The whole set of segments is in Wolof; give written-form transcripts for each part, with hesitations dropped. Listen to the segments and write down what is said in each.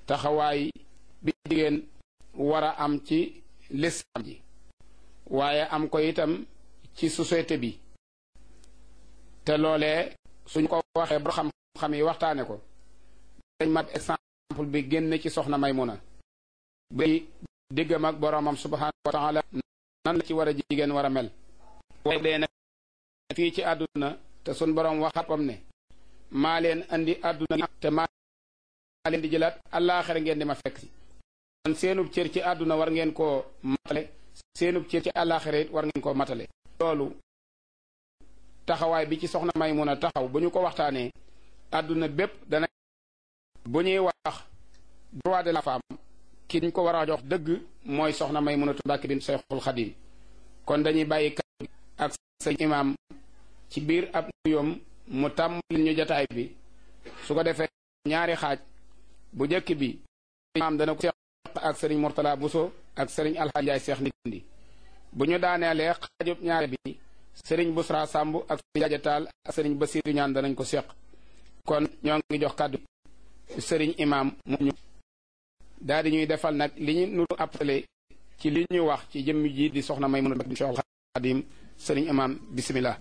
taxawaay bi jigéen war a am ci lislaam ji waaye am ko itam ci société bi te loolee suñu ko waxee ba xam-xam yi waxtaane ko dañ mat exemple bi génn ci soxna Maymuna bi diggam ak boroomam subhaanahu wa taala nan la ci war a jigéen war a mel waaye dee nag fii ci àdduna te sun boroom waxapam ne maa leen andi àdduna te maa leen di jëlaat àllaaxira ngeen di ma fekk si kon seenub cër ci àdduna war ngeen koo matale seenub cër ci àllaaxira it war ngeen koo matale loolu taxawaay bi ci soxna Maymuna taxaw bu ñu ko waxtaanee àdduna bépp dana bu ñuy wax droit de la femme ki ñu ko war a jox dëgg mooy soxna Maymunatu Mbàkke bint Seexul Xadiim kon dañuy bàyyi kàddu gi ak sëñ imaam ci biir ab nuyoom mu tàmbali ñu jataay bi su ko defee ñaari xaaj bu njëkk bi imaam dana ko seq ak sëriñ Murtala Buso ak sëriñ Alxaaji Njaay Seex Ndindi bu ñu daaneelee xaajub ñaare bi sëriñ Busra Sàmb ak sëriñ Jaaja Taal ak sëriñ Basiiru Ñaan danañ ko seq kon ñoo ngi jox kàddu sëriñ imaam mu ñu daal di ñuy defal nag li ñu nu appelé ci li ñu wax ci jëmm ji di soxna Maymunatu bint Seexul Xadiim sëriñ imaam bismillah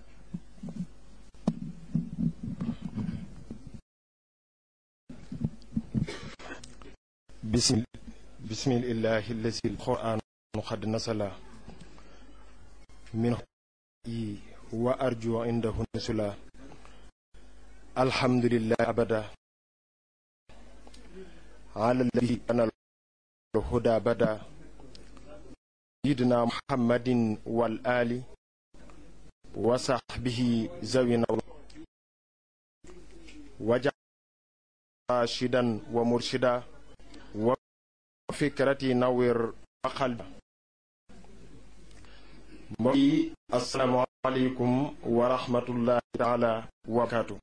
bismillahi allazi alquran qad nasala min wa arju indahu nusula alhamdulillah abada ala alladhi ana الهدى بدا سيدنا محمد والآل وصحبه ذوي وجعل راشدا ومرشدا وفكرتي نور قلبا السلام عليكم ورحمة الله تعالى وبركاته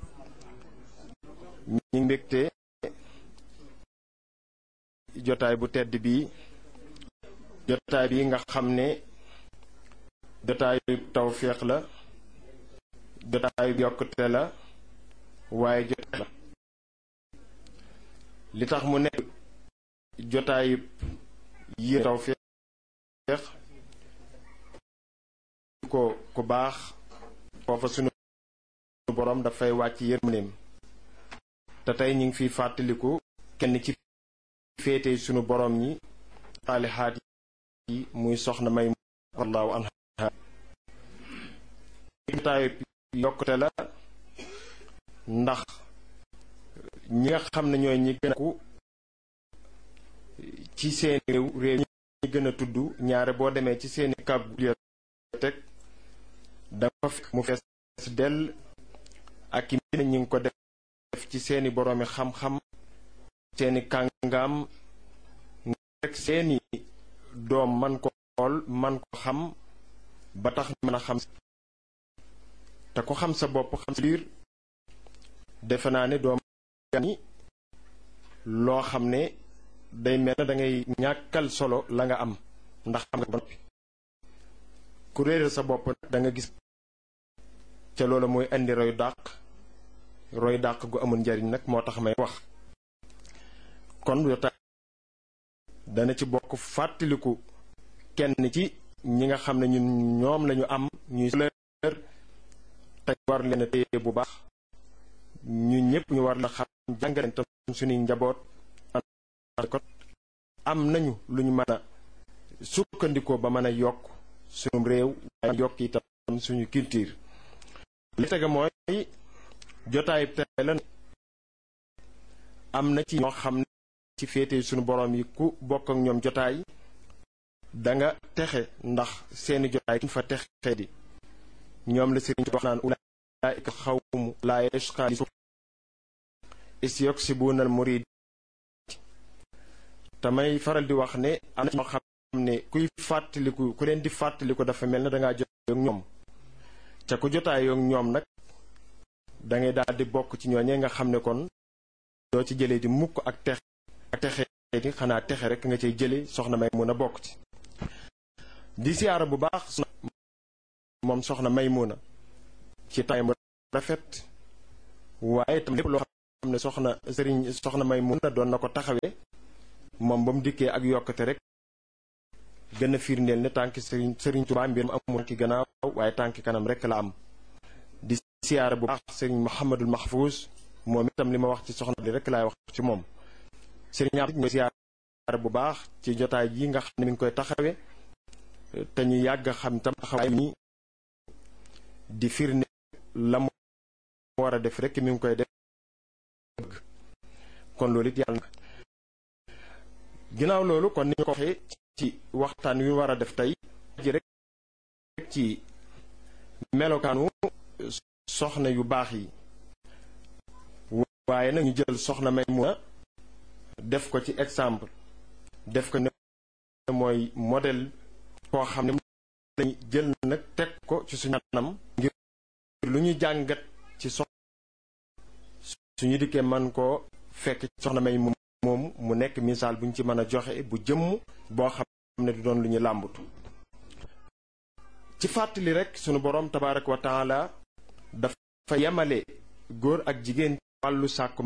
ñi mbégte jotaay bu tedd bi jotaay bi nga xam ne jotaayu tawféex la jotaayu yokkute la waaye jotaay la li tax mu nekk jotaayu yi tawféex ko ku baax foofa sunu borom dafay wàcc yërmandeem te tey ñu ngi fiy fàttaliku kenn ci féete sunu borom ñi saalihaat yi muy soxna Maymuna radiyallaahu anha jotaayu yokkute la ndax ñi nga xam ne ñooy ñi gën a ku ci seeni réew ñi gën a tudd ñaare boo demee ci seeni kab bibliothèque dafa fekk mu fees dell ak i mbind ñi ngi ko def ci seeni boroomi xam-xam seeni kàngaam rek seeni doom man ko xool man ko xam ba tax mën a xam te ko xam sa bopp xam sa biir defe naa ne doom ni loo xam ne day mel na dangay ñàkkal solo la nga am ndax xam nga ba noppi ku réere sa bopp da nga gis ca loolu mooy indi roy dàq gu amul njariñ nag moo tax may wax kon yotaay dana ci bokk fàttaliku kenn ci ñi nga xam ne ñun ñoom lañu am ñuy leer te war leen a téye bu baax ñu ñëpp ñu war la xam jàngale tam suñuy njaboot ko am nañu lu ñu mën a sukkandikoo ba mën a yokk suñu réew waaye yokk itam suñu culture li tege mooy jotaay tey la am na ci ñoo xam ne ci féete suñu borom yi ku bokk ak ñoom jotaay danga texe ndax seeni jotaay kuñ fa texe di ñoom la sëriñ wax naan ulaa'ika xawmu laa yashqaa isyuksibuna al-murid tamay faral di wax ne am na ñoo xam ne kuy fàttaliku ku leen di fàttaliku dafa mel na dangaa jotaay ak ñoom ca ku jotaay ak ñoom nag dangay daal di bokk ci ñooñee nga xam ne kon doo ci jëlee di mukk ak texe di xanaa texe rek nga cay jële soxna Maymuna bokk ci di siyaara bu baax moom soxna Maymuna ci tay mu rafet waaye tam lépp loo ne soxna Maymuna doon na ko taxawee moom ba mu dikkee ak yokkate rek gën a firndeel ne tànki sëriñ Tuubaa mbir mu amul ki gannaaw waaye tànki kanam rek la am. di siyaare bu baax sëriñ Mouhamadul Mahfouz moom itam li ma wax ci soxna li rek laay wax ci moom. sëriñ Abdou ñu siyaare bu baax ci jotaay ji nga xam ne mi ngi koy taxawee te ñu yàgg xam tam taxawaay mi di firnde la mu war a def rek mi ngi koy def kon loolu it yàlla na. ginnaaw loolu kon ni ñu ko waxee ci waxtaan wi war a def tey ji rek ci melokaanu soxna yu baax yi waaye nag ñu jël soxna Maymuna def ko ci exemple def ko ne mooy modèle koo xam ne lañu jël nag teg ko ci suñu anam ngir lu ñu jàngat ci suñu dikkee man koo fekk soxna Maymuna moom mu nekk misaal bu ñu ci mën a joxe bu jëmm boo xam ne du doon lu ñu làmbatu. ci fàttali rek sunu boroom tabaaraka wa taala dafa yemale góor ak jigéen wàllu sàkku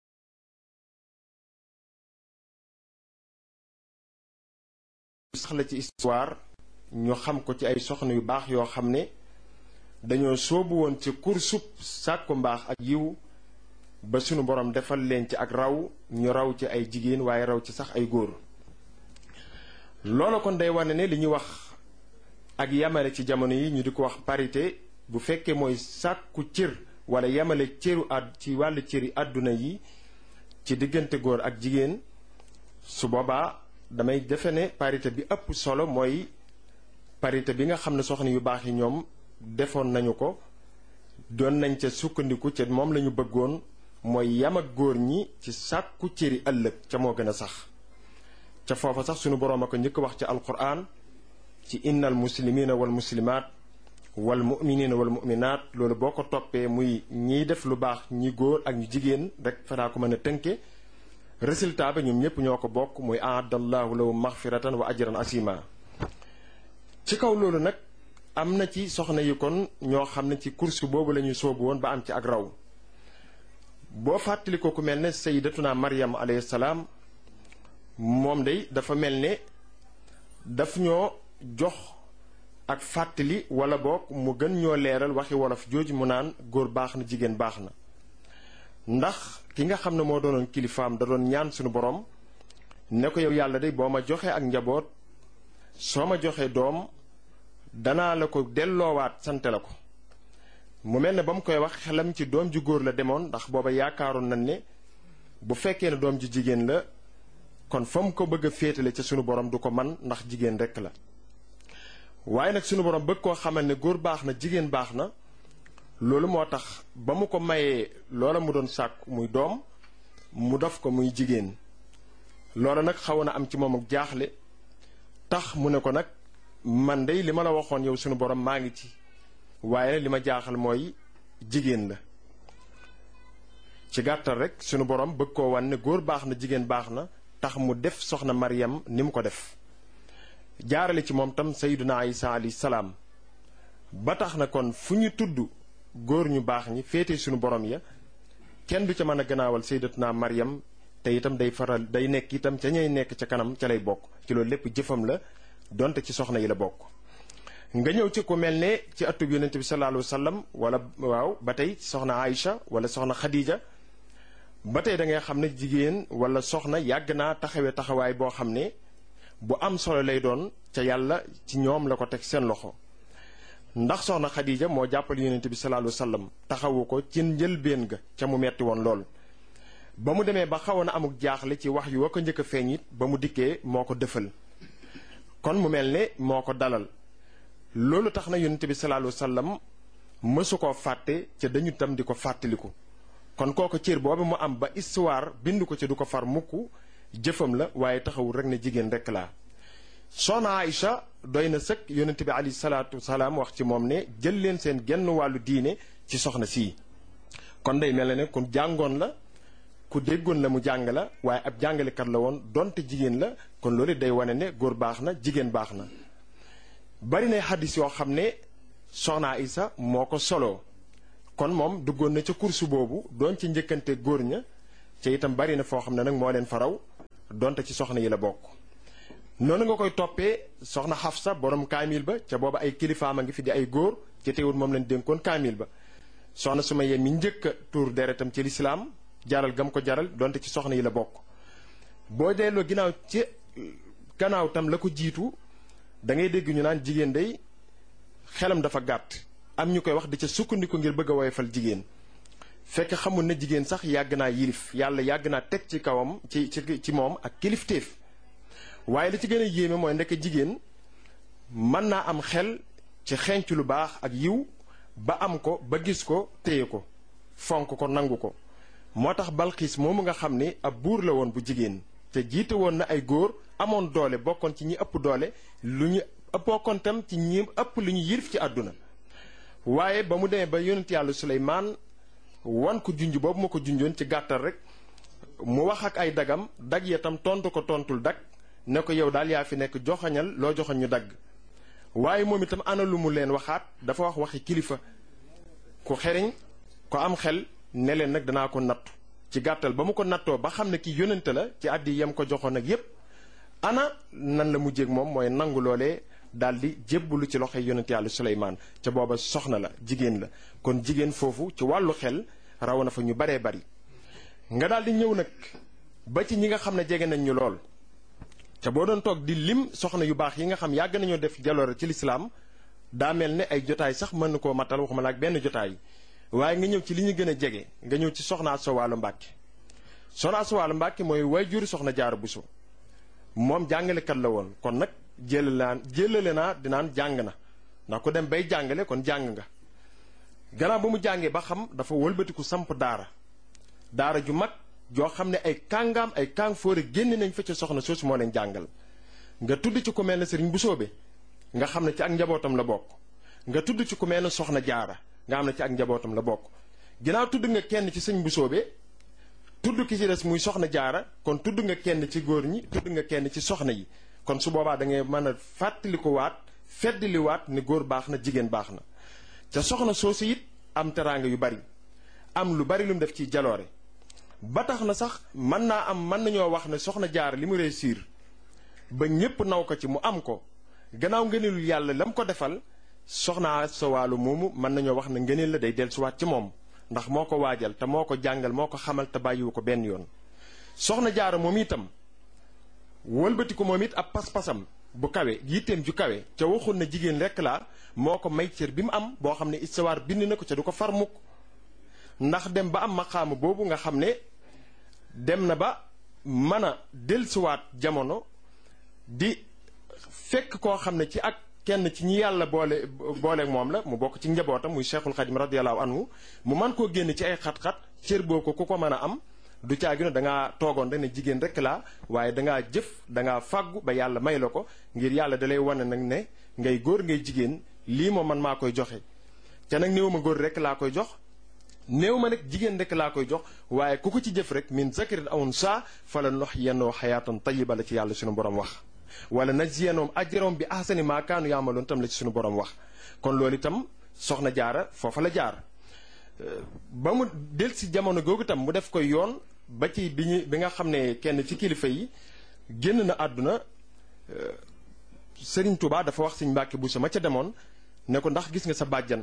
sax la ci histoire ñu xam ko ci ay soxna yu baax yoo xam ne dañoo soobu woon ci kursub sàkku mbaax ak yiw ba sunu boroom defal leen ci ak raw ñu raw ci ay jigéen waaye raw ci sax ay góor. loolu kon day wane ne li ñuy wax ak yamale ci jamono yi ñu di ko wax parité bu fekkee mooy sàkku cër wala yamale ci wàllu cëri àdduna yi ci diggante góor ak jigéen su boobaa damay defe ne parité bi ëpp solo mooy parité bi nga xam ne soxna yu baax yi ñoom defoon nañu ko doon nañ ca sukkandiku ca moom lañu bëggoon mooy yam ak góor ñi ci sàkku cëri ëllëg ca moo gën a sax ca foofa sax sunu boroom a ko njëkk wax ci alquran ci innal muslimina wal muslimaat wal muminina wal muminaat loolu boo ko toppee muy ñiy def lu baax ñi góor ak ñu jigéen rek fanaa ko mën a tënke résultat ba ñoom ñëpp ñoo ko bokk muy aadallahu lahum maxfiratan wa ajran asima. ci kaw loolu nag am na ci soxna yi kon ñoo xam ne ci course boobu la ñu soobu woon ba am ci ak raw boo fàttali ko ku mel ne sayyidatuna Maryam alayhi salaam moom day dafa mel ne daf ñoo jox ak fàttali wala boog mu gën ñoo leeral waxi wolof jooju mu naan góor baax na jigéen baax na ndax ki nga xam ne moo doonoon kilifaam da doon ñaan suñu borom ne ko yow yàlla de boo ma joxee ak njaboot soo ma joxee doom danaa la ko delloowaat sante la ko mu mel ne ba mu koy wax xelam ci doom ju góor la demoon ndax booba yaakaaroon nañ ne bu fekkee ne doom ju jigéen la kon fa mu ko bëgg a féetale ca sunu borom du ko man ndax jigéen rekk la waaye nag sunu borom bëgg koo xamal ne góor baax na jigéen baax na loolu moo tax ba mu ko mayee loola mu doon sàkku muy doom mu def ko muy jigéen loola nag xaw na am ci moom ak jaaxle tax mu ne ko nag man dey li ma la waxoon yow sunu borom maa ngi ci waaye nag li ma jaaxal mooy jigéen la ci gàttal rek sunu borom bëgg koo wan ne góor baax na jigéen baax na tax mu def soxna Maryam ni mu ko def jaarale ci moom tam sayyiduna Isa alayhi salaam ba tax na kon fu ñu tudd góor ñu baax ñi féete sunu borom ya kenn du ca mën a gannaawal sayyidatuna Maryam te itam day nekk itam ca ñay nekk ca kanam ca lay bokk ci loolu lépp jëfam la donte ci soxna yi la bokk. nga ñëw ci ku mel ne ci atub yonent bi sallallahu alayhi wa sallam wala waaw ba tey soxna Aïcha wala soxna Khadija ba tey da ngay xam ne jigéen wala soxna yàgg naa taxawee taxawaay boo xam ne bu am solo lay doon ca yàlla ci ñoom la ko teg seen loxo ndax soxna Khadija moo jàppal yonent bi sallallahu alayhi wa sallam taxawu ko ci njëlbéen ga ca mu metti woon lool. ba mu demee ba xawoon na amuk jaaxle ci wax yu wa ko njëkk a feeñ it ba mu dikkee moo ko dëfal kon mu mel ne moo ko dalal loolu tax na yonent bi sallallahu alayhi wa sallam mësu koo fàtte ca dañu tam di ko fàttaliku kon kooku cër boobu mu am ba histoire bind ko ci du ko far mukk jëfam la waaye taxawul rek ne jigéen rek laa. soxna Aïcha doy na sëkk yonent bi alayhi salaatu wasalaam wax ci moom ne jël leen seen genn wàllu diine ci soxna sii kon day mel ne ku jàngoon la ku déggoon la mu jàng la waaye ab jàngalekat la woon donte jigéen la kon loolu day wane ne góor baax na jigéen baax na. bari na xaddis yoo xam ne soxna Aïcha moo ko soloo kon moom duggoon na ca course boobu doon ci njëkkante góor ña ca itam bari na foo xam ne nag moo leen faraw donte ci soxna yi la bokk. noonu nga koy toppee soxna Xafsa borom kaamil ba ca booba ay kilifaam a ngi fi di ay góor ci teewul moom lañ dénkoon kaamil ba. soxna Sumayya mi njëkk a tuur deretam ci lislaam jaral gam ko jaral donte ci soxna yi la bokk. boo delloo ginnaaw ci gannaaw tam la ko jiitu da ngay dégg ñu naan jigéen day xelam dafa gàtt am ñu koy wax di ca sukkandiku ngir bëgg a woyofal jigéen fekk xamul ne jigéen sax yàgg naa yilif yàlla yàgg naa teg ci kawam ci moom ak kilifteef. waaye li ci gën a yéeme mooy ndekk jigéen mën naa am xel ci xenc lu baax ak yiw ba am ko ba gis ko téye ko fonk ko nangu ko. moo tax Balxiis moomu nga xam ni ab buur la woon bu jigéen te jiite woon na ay góor amoon doole bokkoon ci ñi ëpp doole lu ñu bokkoon tam ci ñi ëpp lu ñu yilif ci àdduna. waaye ba mu demee ba yonent yàlla Suleymaan wan ko junj boobu ma ko junjoon ci gàttal rek mu wax ak ay dagam dag ya tam tontu ko tontul dag ne ko yow daal yaa fi nekk joxañal loo joxoñ ñu dagg. waaye moom itam ana lu mu leen waxaat dafa wax waxi kilifa ku xeriñ ko am xel ne leen nag danaa ko nattu ci gàttal ba mu ko nattoo ba xam ne ki yónnante la ci àddi yam ko joxoon ak yépp ana nan la mujjéeg moom mooy nangu loolee daal di jébbalu ci loxoy yónnante yàlla Suleymaan ca booba soxna la jigéen la kon jigéen foofu ci wàllu xel raw na fa ñu baree bari. nga daal di ñëw nag ba ci ñi nga xam ne jege nañ ñu lool ca boo doon toog di lim soxna yu baax yi nga xam yàgg nañoo def jaloore ci lislaam daa mel ne ay jotaay sax mën na koo matal waxuma la ak benn jotaay. waaye nga ñëw ci li ñu gën a jege nga ñëw ci soxna Asta Walo Mbàkke. soxna Asta Walo Mbàkke mooy waajuri soxna Jaara Buso moom jàngalekat la woon kon nag jëlale naa dinaan jàng na ndax ku dem bay jàngale kon jàng nga. gannaaw ba mu jàngee ba xam dafa wëlbatiku samp daara ju mag joo xam ne ay kàngaam ay kàng fóore génn nañ fa ca soxna soosu moo leen jàngal. nga tudd ci ku mel ne Sëriñ Busoobe nga xam ne ci ak njabootam la bokk nga tudd ci ku mel ne soxna Jaara nga xam ne ci ak njabootam la bokk. ginnaaw tudd nga kenn ci sëñ Busoobe tudd ki ci des muy soxna Jaara kon tudd nga kenn ci góor ñi tudd nga kenn ci soxna yi kon su boobaa da ngay mën a fàttaliku waat feddali waat ne góor baax na jigéen baax na. ca soxna soosu it am teraanga yu bari am lu bari lu mu def ci jaloore ba tax na sax mën nañoo wax ne soxna Jaara li mu réussir ba ñépp naw ko ci mu am ko gannaaw ngëneelul yàlla la mu ko defal soxna Asta Walo moomu mën nañoo wax ne ngëneel la day dellusiwaat ci moom ndax moo ko waajal te moo ko jàngal moo ko xamal te bàyyiwu ko benn yoon. soxna Jaara moom itam wëlbati ko moom it ab pas-pasam bu kawe yitteem ju kawe ca waxul na jigéen rekk laa moo ko may cër bi mu am boo xam ne istawaar bind na ko ca du ko far mukk ndax dem ba am maqaama boobu nga xam ne dem na ba mën a dellusiwaat jamono di fekk koo xam ne ci ak kenn ci ñi yàlla booleeg moom la mu bokk ci njabootam muy Cheikhul Khadim radiyallahu anhu mu man koo génn ci ay xat-xat cër boo ko ku ko mën a am du caagi no dangaa toogoon rek ne jigéen rek laa waaye dangaa jëf dangaa fàggu ba yàlla may la ko ngir yàlla dalay wane nag ne ngay góor ngay jigéen lii moom man maa koy joxe ca nag néew ma góor rek laa koy jox néew ma nag jigéen rek laa koy jox waaye ku ko ci jëf rek min zakarin aw unsaa fala nuhyiyannahu hayaatan tayyiba la ci yàlla suñu borom wax wala najziyannahum ajrahum bi ahsani maa kaanu ya'maluun tam la ci suñu borom wax kon loolu itam soxna Jaara foofa la jaar ba mu del si jamono googu itam mu def koy yoon ba ci bi nga xam ne kenn ci kilifa yi génn na àdduna Sëriñ Tuubaa dafa wax Sëriñ Mbàkke Buso ma ca demoon ne ko ndax gis nga sa bàjjan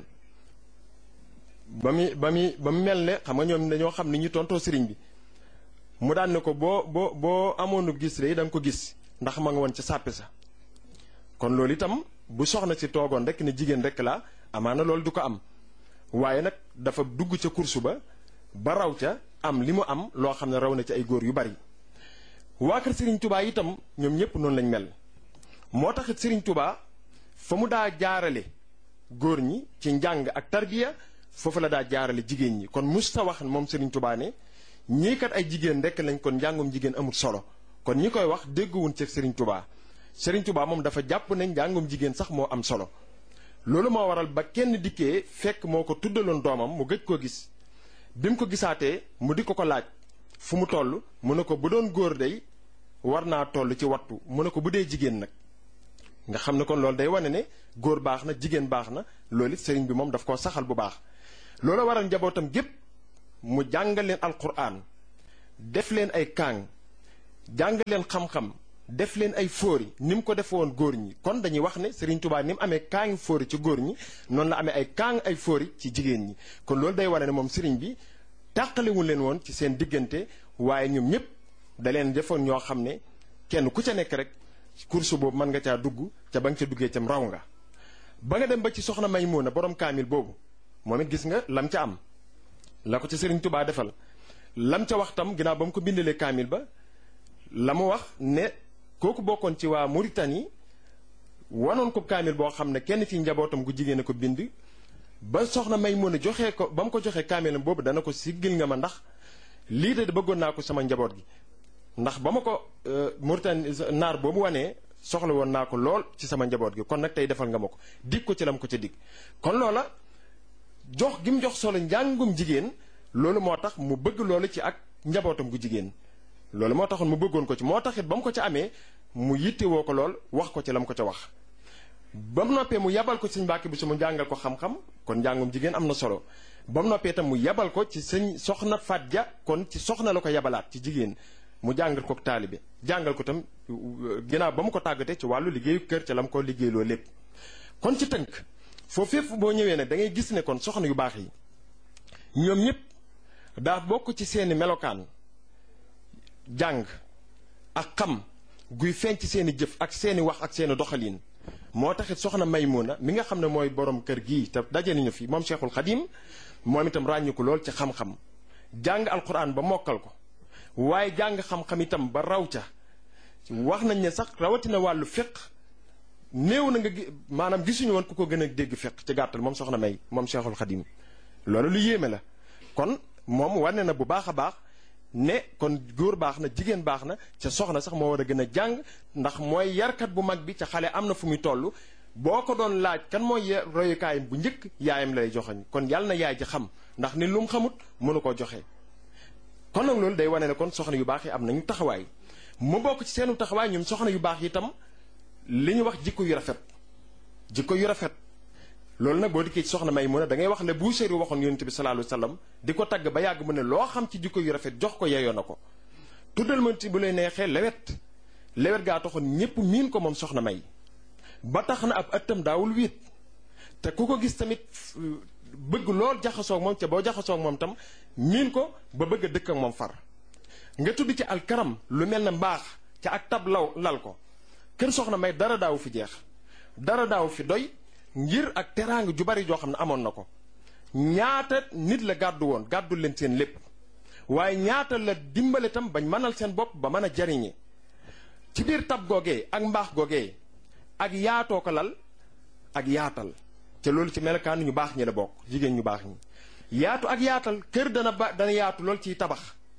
ba mu mel ne xam nga ñoom dañoo xam ni ñu tontoo sëriñ bi mu daan ne ko boo amoonu gis rek da nga ko gis ndax ma nga woon ca sàppe sa kon loolu itam bu soxna si toogoon rek ne jigéen rek la amaana loolu du ko am waaye nag dafa dugg ca kursu ba raw ca am li mu am loo xam ne raw na ci ay góor yu bari waa kër Sëriñ Tubaa itam ñoom ñëpp noonu lañ mel moo taxit Sëriñ Tubaa fa mu daa jaarale góor ñi ci njàng ak tarbiya foofu la daa jaarale jigéen ñi kon musta wax moom Sëriñ Tubaa ne ñii kat ay jigéen rekk lañ kon njàngum jigéen amul solo kon ñi koy wax dégguwuñ ci Sëriñ Tubaa Sëriñ Tubaa moom dafa jàpp ne njàngum jigéen sax moo am solo loolu moo waral ba kenn dikkee fekk moo ko tuddaloon doomam mu gëj koo gis bi mu ko gisaatee mu di ko laaj fu mu toll mu ne ko bu doon góor day war naa toll ci wattu mu ne ko bu dee jigéen nag nga xam ne kon loolu day wane ne góor baax na jigéen baax na loolu it sëriñ bi moom daf koo saxal bu baax loola waral njabootam gépp mu jàngal leen alquran def leen ay kaang jàngal leen xam-xam def leen ay fóori ni mu ko defe woon góor ñi kon dañuy wax ne Serigne Touba ni mu amee kaangi fóori ci góor ñi noonu la amee ay kaang ay fóori ci jigéen ñi kon loolu day wane ne moom Serigne bi tàqalewul leen woon ci seen diggante waaye ñoom ñëpp da leen defoon ñoo xam ne kenn ku ca nekk rek course boobu mën nga caa dugg ca ba nga ca duggee cam raw nga ba nga dem ba ci soxna Maymuna borom kaamil boobu moom it gis nga lam ca am la ko ca Serigne Touba defal lam ca wax tam ginnaaw ba mu ko bindalee kaamil ba la mu wax ne kooku bokkoon ci waa Mauritanie wanoon ko kaamil boo xam ne kenn ci njabootam gu jigéen a ko bind ba soxna Maymuna joxee ko ba mu ko joxee kaamilam boobu dana ko siggil nga ma ndax lii de bëggoon naa ko sama njaboot gi ndax ba ma ko Mauritanie naar boobu wanee soxla woon naa ko lool ci sama njaboot gi kon nag tey defal nga ma ko dig ko ci lam ko ca dig kon loola jox gi mu jox solo njàngum jigéen loolu moo tax mu bëgg loolu ci ak njabootam gu jigéen loolu moo taxoon mu bëggoon ko ci moo taxit ba mu ko ca amee mu yittewoo ko lool wax ko ci lam ko ca wax ba mu noppee mu yabal ko sëñ Mbàkke bi su mu jàngal ko xam-xam kon njàngum jigéen am na solo ba mu noppee itam mu yabal ko ci sëñ soxna Faat Ja kon ci soxna la ko yabalaat ci jigéen mu jàngal ko taalibe jàngal ko itam ginnaaw ba mu ko tàggatee ci wàllu liggéeyu kër ca la mu ko liggéeyloo lépp kon ci tënk foofu fépp boo ñëwee nag da ngay gis ne kon soxna yu baax yi ñoom ñëpp daa bokk ci seeni melokaan jàng ak xam guy feeñ ci seeni jëf ak seeni wax ak seeni doxalin moo taxit soxna Maymuna mi nga xam ne mooy borom kër gii te daje nañu fi moom Cheikhul Khadim moom itam ràññiku lool ci xam-xam jàng alquran ba mokkal ko waaye jàng xam-xam itam ba raw ca wax nañ ne sax rawatina wàllu fiq néew na nga maanaam gisuñu woon ku ko gën a dégg fiq ci gàttal moom soxna May moom Cheikhul Khadim loolu lu yéeme la kon moom wane na bu baax a baax ne kon góor baax na jigéen baax na ca soxna sax moo war a gën a jàng ndax mooy yarkat bu mag bi ca xale am na fu muy toll boo ko doon laaj kan mooy royukaayam bu njëkk yaayam lay joxoñ kon yàlla na yaay ji xam ndax ni lu mu xamut mënu koo joxe. kon nag loolu day wane ne kon soxna yu baax yi am nañu taxawaay mu bokk ci seenu taxawaay ñoom soxna yu baax yi itam li ñu wax jikko yu rafet jikko yu rafet. loolu nag boo dikkee ci soxna Maymuna da ngay wax le Buusiri waxoon yonent bi sallallahu alayhi wasallam di ko tagg ba yàgg mu ne loo xam ci jikko yu rafet jox ko yeyoo na ko tuddal ma ci bu lay neexee lewet gaa taxoon ñépp miin ko moom soxna May ba tax na ab ëttam daawul wiit te ku ko gis tamit bëgg lool jaxasoog moom ca boo jaxasoog moom tam miin ko ba bëgg a dëkk ak moom far nga tudd ci alkaram lu mel ne mbaax ca ak tab lal ko kër soxna May dara daawu fi jeex dara daawu fi doy ngir ak teraanga ju bari joo xam ne amoon na ko ñaata nit la gàddu woon gàddul leen seen lépp waaye ñaata la dimbale tam bañ mënal seen bopp ba mën a jariñe ci biir tab googee ak mbaax googee ak yaatoo ko lal ak yaatal te loolu ci melokaan ñu baax ñi la bokk jigéen ñu baax ñi yaatu ak yaatal kër dana yaatu lool ciy tabax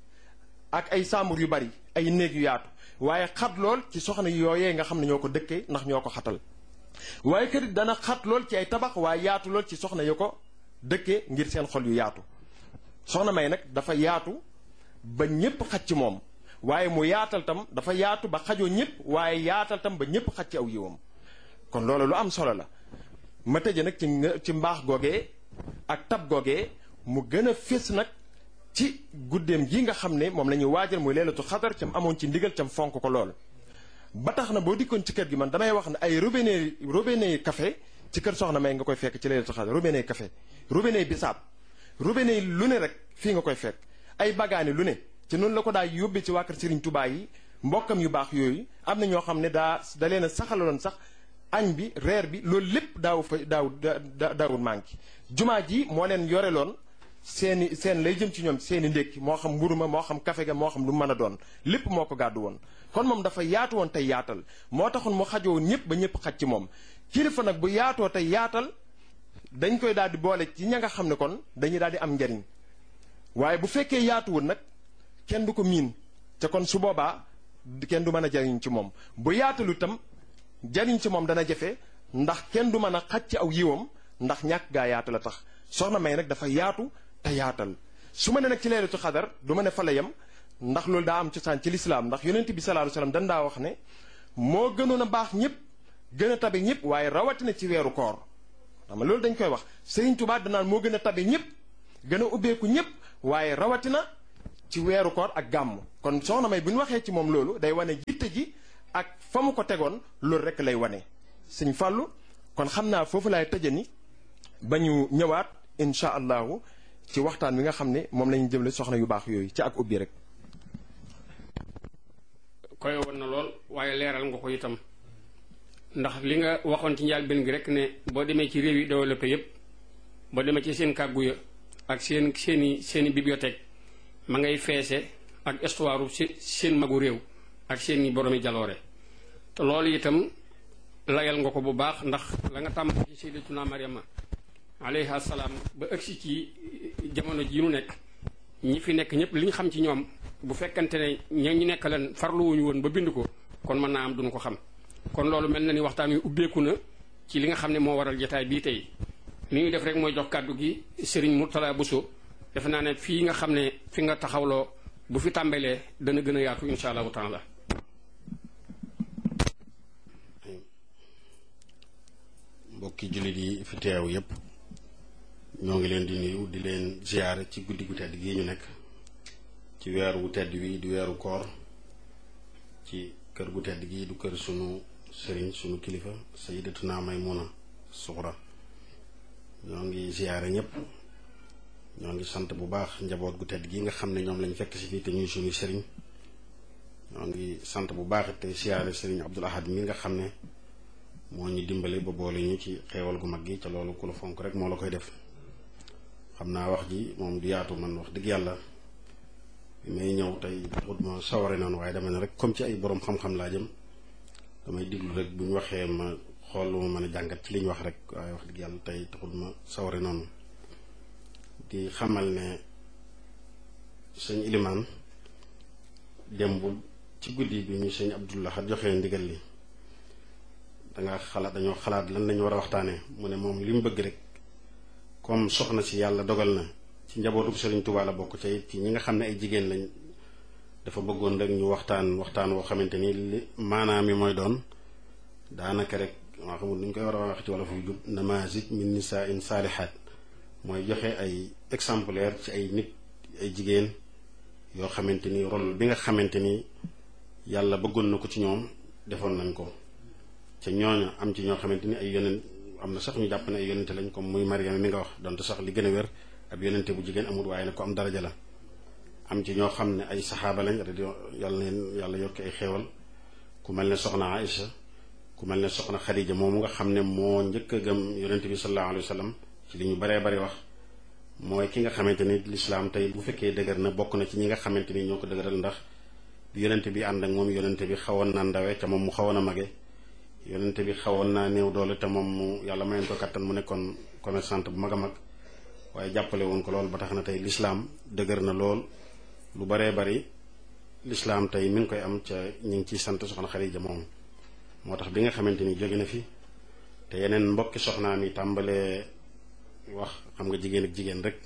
ak ay sàmbur yu bari ay néeg yu yaatu waaye xat lool ci soxna yooyee nga xam ne ñoo ko dëkkee ndax ñoo ko xatal waaye kër dana xat lool ci ay tabax waaye yaatu lool ci soxna yu ko dëkkee ngir seen xol yu yaatu soxna May nag dafa yaatu ba ñépp xaj ci moom waaye mu yaatal tam dafa yaatu ba xajoo ñépp waaye yaatal tam ba ñépp xaj ci aw yiwam kon loolu lu am solo la ma tëje nag ci mbaax googee ak tab googee mu gën a fés nag ci guddeem gi nga xam ne moom la ñuy waajal muy leelatu xadar cam amoon ci ndigal cam fonk ko lool ba tax na boo dikkoon ci kër gi man damay wax ne ay robinet café ci kër soxna May nga koy fekk ci leelatu xadar robinet café robinet bisaab robinet lu ne rek fii nga koy fekk ay bagaani lu ne ci noonu la ko daa yóbbee ci waa kër Serigne Touba yi mbokkam yu baax yooyu am na ñoo xam ne da leen a saxaloon sax añ bi reer bi loolu lépp daawul manqué jumaa ji moo leen yoreloon seen lay jëm ci ñoom seeni ndékki moo xam mburu ma moo xam café ga moo xam lu mën a doon lépp moo ko gàddu woon kon moom dafa yaatu woon tey yaatal moo taxoon mu xajoo ñëpp ba ñëpp xaj ci moom kilifa nag bu yaatoo tey yaatal dañ koy daal di boole ci ña nga xam ne kon dañuy daal di am njariñ waaye bu fekkee yaatuwul nag kenn du ko miin te kon su boobaa kenn du mën a jariñ ci moom bu yaatalu itam jariñ ci moom dana jafe ndax kenn du mën a xaj ci aw yiwam ndax ñàkk gaa yaatu la tax soxna May nag dafa yaatu te yaatal su ma ne nag ci leelatu xadar du ma ne fa la yem ndax loolu daa am cosaan ci lislaam ndax yonent bi sallallahu alayhi wasallam dan daa wax ne moo gënoon a baax ñëpp gën a tabe ñëpp waaye rawatina ci weeru koor xam nga loolu dañ koy wax Serigne Touba danaan moo gën a tabe ñëpp gën a ubbeeku ñëpp waaye rawatina ci weeru koor ak gàmm. kon soxna May bu ñu waxee ci moom loolu day wane jitte ji ak fa mu ko tegoon loolu rek lay wane. sëñ Fallou kon xam naa foofu laay tëjani ba ñu ñëwaat incha allahu ci waxtaan wi nga xam ne moom la ñu jëmle soxna yu baax yooyu ci ak ubbi rek. koy woon na lool waaye leeral nga ko itam ndax li nga waxoon ci njëlbéen gi rek ne boo demee ci réew yi développé yépp boo demee ci seen kàggu ya ak seeni bibliothèque ma ngay feese ak histoire seen magu réew ak seeni boromi jaloore te loolu itam layal nga ko bu baax ndax la nga tàmm ci sayyidatuna Maryama alayha salaam ba ëgsi ci jamono ji ñu nekk ñi fi nekk ñëpp li ñu xam ci ñoom bu fekkante ne ñu nekk leen farluwuñu woon ba bind ko kon mën naa am duñu ko xam kon loolu mel na ni waxtaan wi ubbeeku na ci li nga xam ne moo waral jotaay bii tey li ñuy def rek mooy jox kàddu gi Serigne Mourtala Bousso defe naa ne fii nga xam ne fi nga taxawloo bu fi tàmbalee dana gën a yaatu insha allahu taala. mbokki jullit yi fi teew yépp ñoo ngi leen di nuyu di leen ziyaare ci guddi gu tedd gii ñu nekk ci weeru wu tedd wi di weeru koor ci kër gu tedd gii du kër sunu sëriñ sunu kilifa sayyidatuna Maymuna Suxra ñoo ngi ziyaare ñépp ñoo ngi sant bu baax njaboot gu tedd gi nga xam ne ñoom lañ fekk si fii te ñuy sunu sëriñ ñoo ngi sant bu baax te ziyaare sëriñ Abdul Ahad mi nga xam ne moo ñu dimbale ba boole ñu ci xeewal gu mag gi ca loolu ku la fonk rek moo la koy def xam naa wax ji moom du yaatu man wax dëgg yàlla bi may ñëw tey taxut ma saware noonu waaye dama ne rek comme ci ay borom xam-xam laa jëm damay diglu rek bu ñu waxee ma xool lu ma mën a jàngat ci li ñu wax rek waaye wax dëgg yàlla tey taxut ma saware noonu di xamal ne sëñ Ilimaan démb ci guddi bi ñu sëñ Abdullah joxee ndigal li dañoo xalaat lan lañu war a waxtaanee mu ne moom li mu bëgg rek comme soxna si yàlla dogal na ci njabootu Sëriñ Tuubaa la bokk ca it ci ñi nga xam ne ay jigéen lañ dafa bëggoon rek ñu waxtaan woo xamante ni li maanaam yi mooy doon daanaka rek maa xamul nu ñu koy war a wax ci wala fu jub namaazij min nisaa'in saalihaat mooy joxe ay exemplaire ci ay nit ay jigéen yoo xamante ni rôle bi nga xamante ni yàlla bëggoon na ko ci ñoom defoon nañ ko ca ñooña am ci ñoo xamante ni ay yonent am na sax ñu jàpp ne ay yonente lañ comme muy Mariama mi nga wax donte sax li gën a wér ab yonente bu jigéen amul waaye nag ko am daraja la am ci ñoo xam ne ay saxaaba lañ yàlla leen yàlla yokki ay xeewal ku mel ne soxna Aïcha ku mel ne soxna Xadija moomu nga xam ne moo njëkk a gëm yonente bi sallallahu alayhi wa sallam ci li ñu baree bari wax mooy ki nga xamante ni lislaam tey bu fekkee dëgër na bokk na ci ñi nga xamante ni ñoo ko dëgëral ndax bi yonente bi ànd ak moom yonente bi xawoon na ndawe ca moom mu xawoon a mage yonente bi xawoon naa néew doole te moom mu yàlla mayoon ko kattan mu nekkoon commerçante bu mag a mag waaye jàppale woon ko lool ba tax na tey lislaam dëgër na lool lu baree bari lislaam tey mi ngi koy am ca ñu ngi ciy sant soxna Xadija moom moo tax bi nga xamante ni jóge na fi te yeneen mbokki soxnaam yi tàmbalee wax xam nga jigéen ak jigéen rek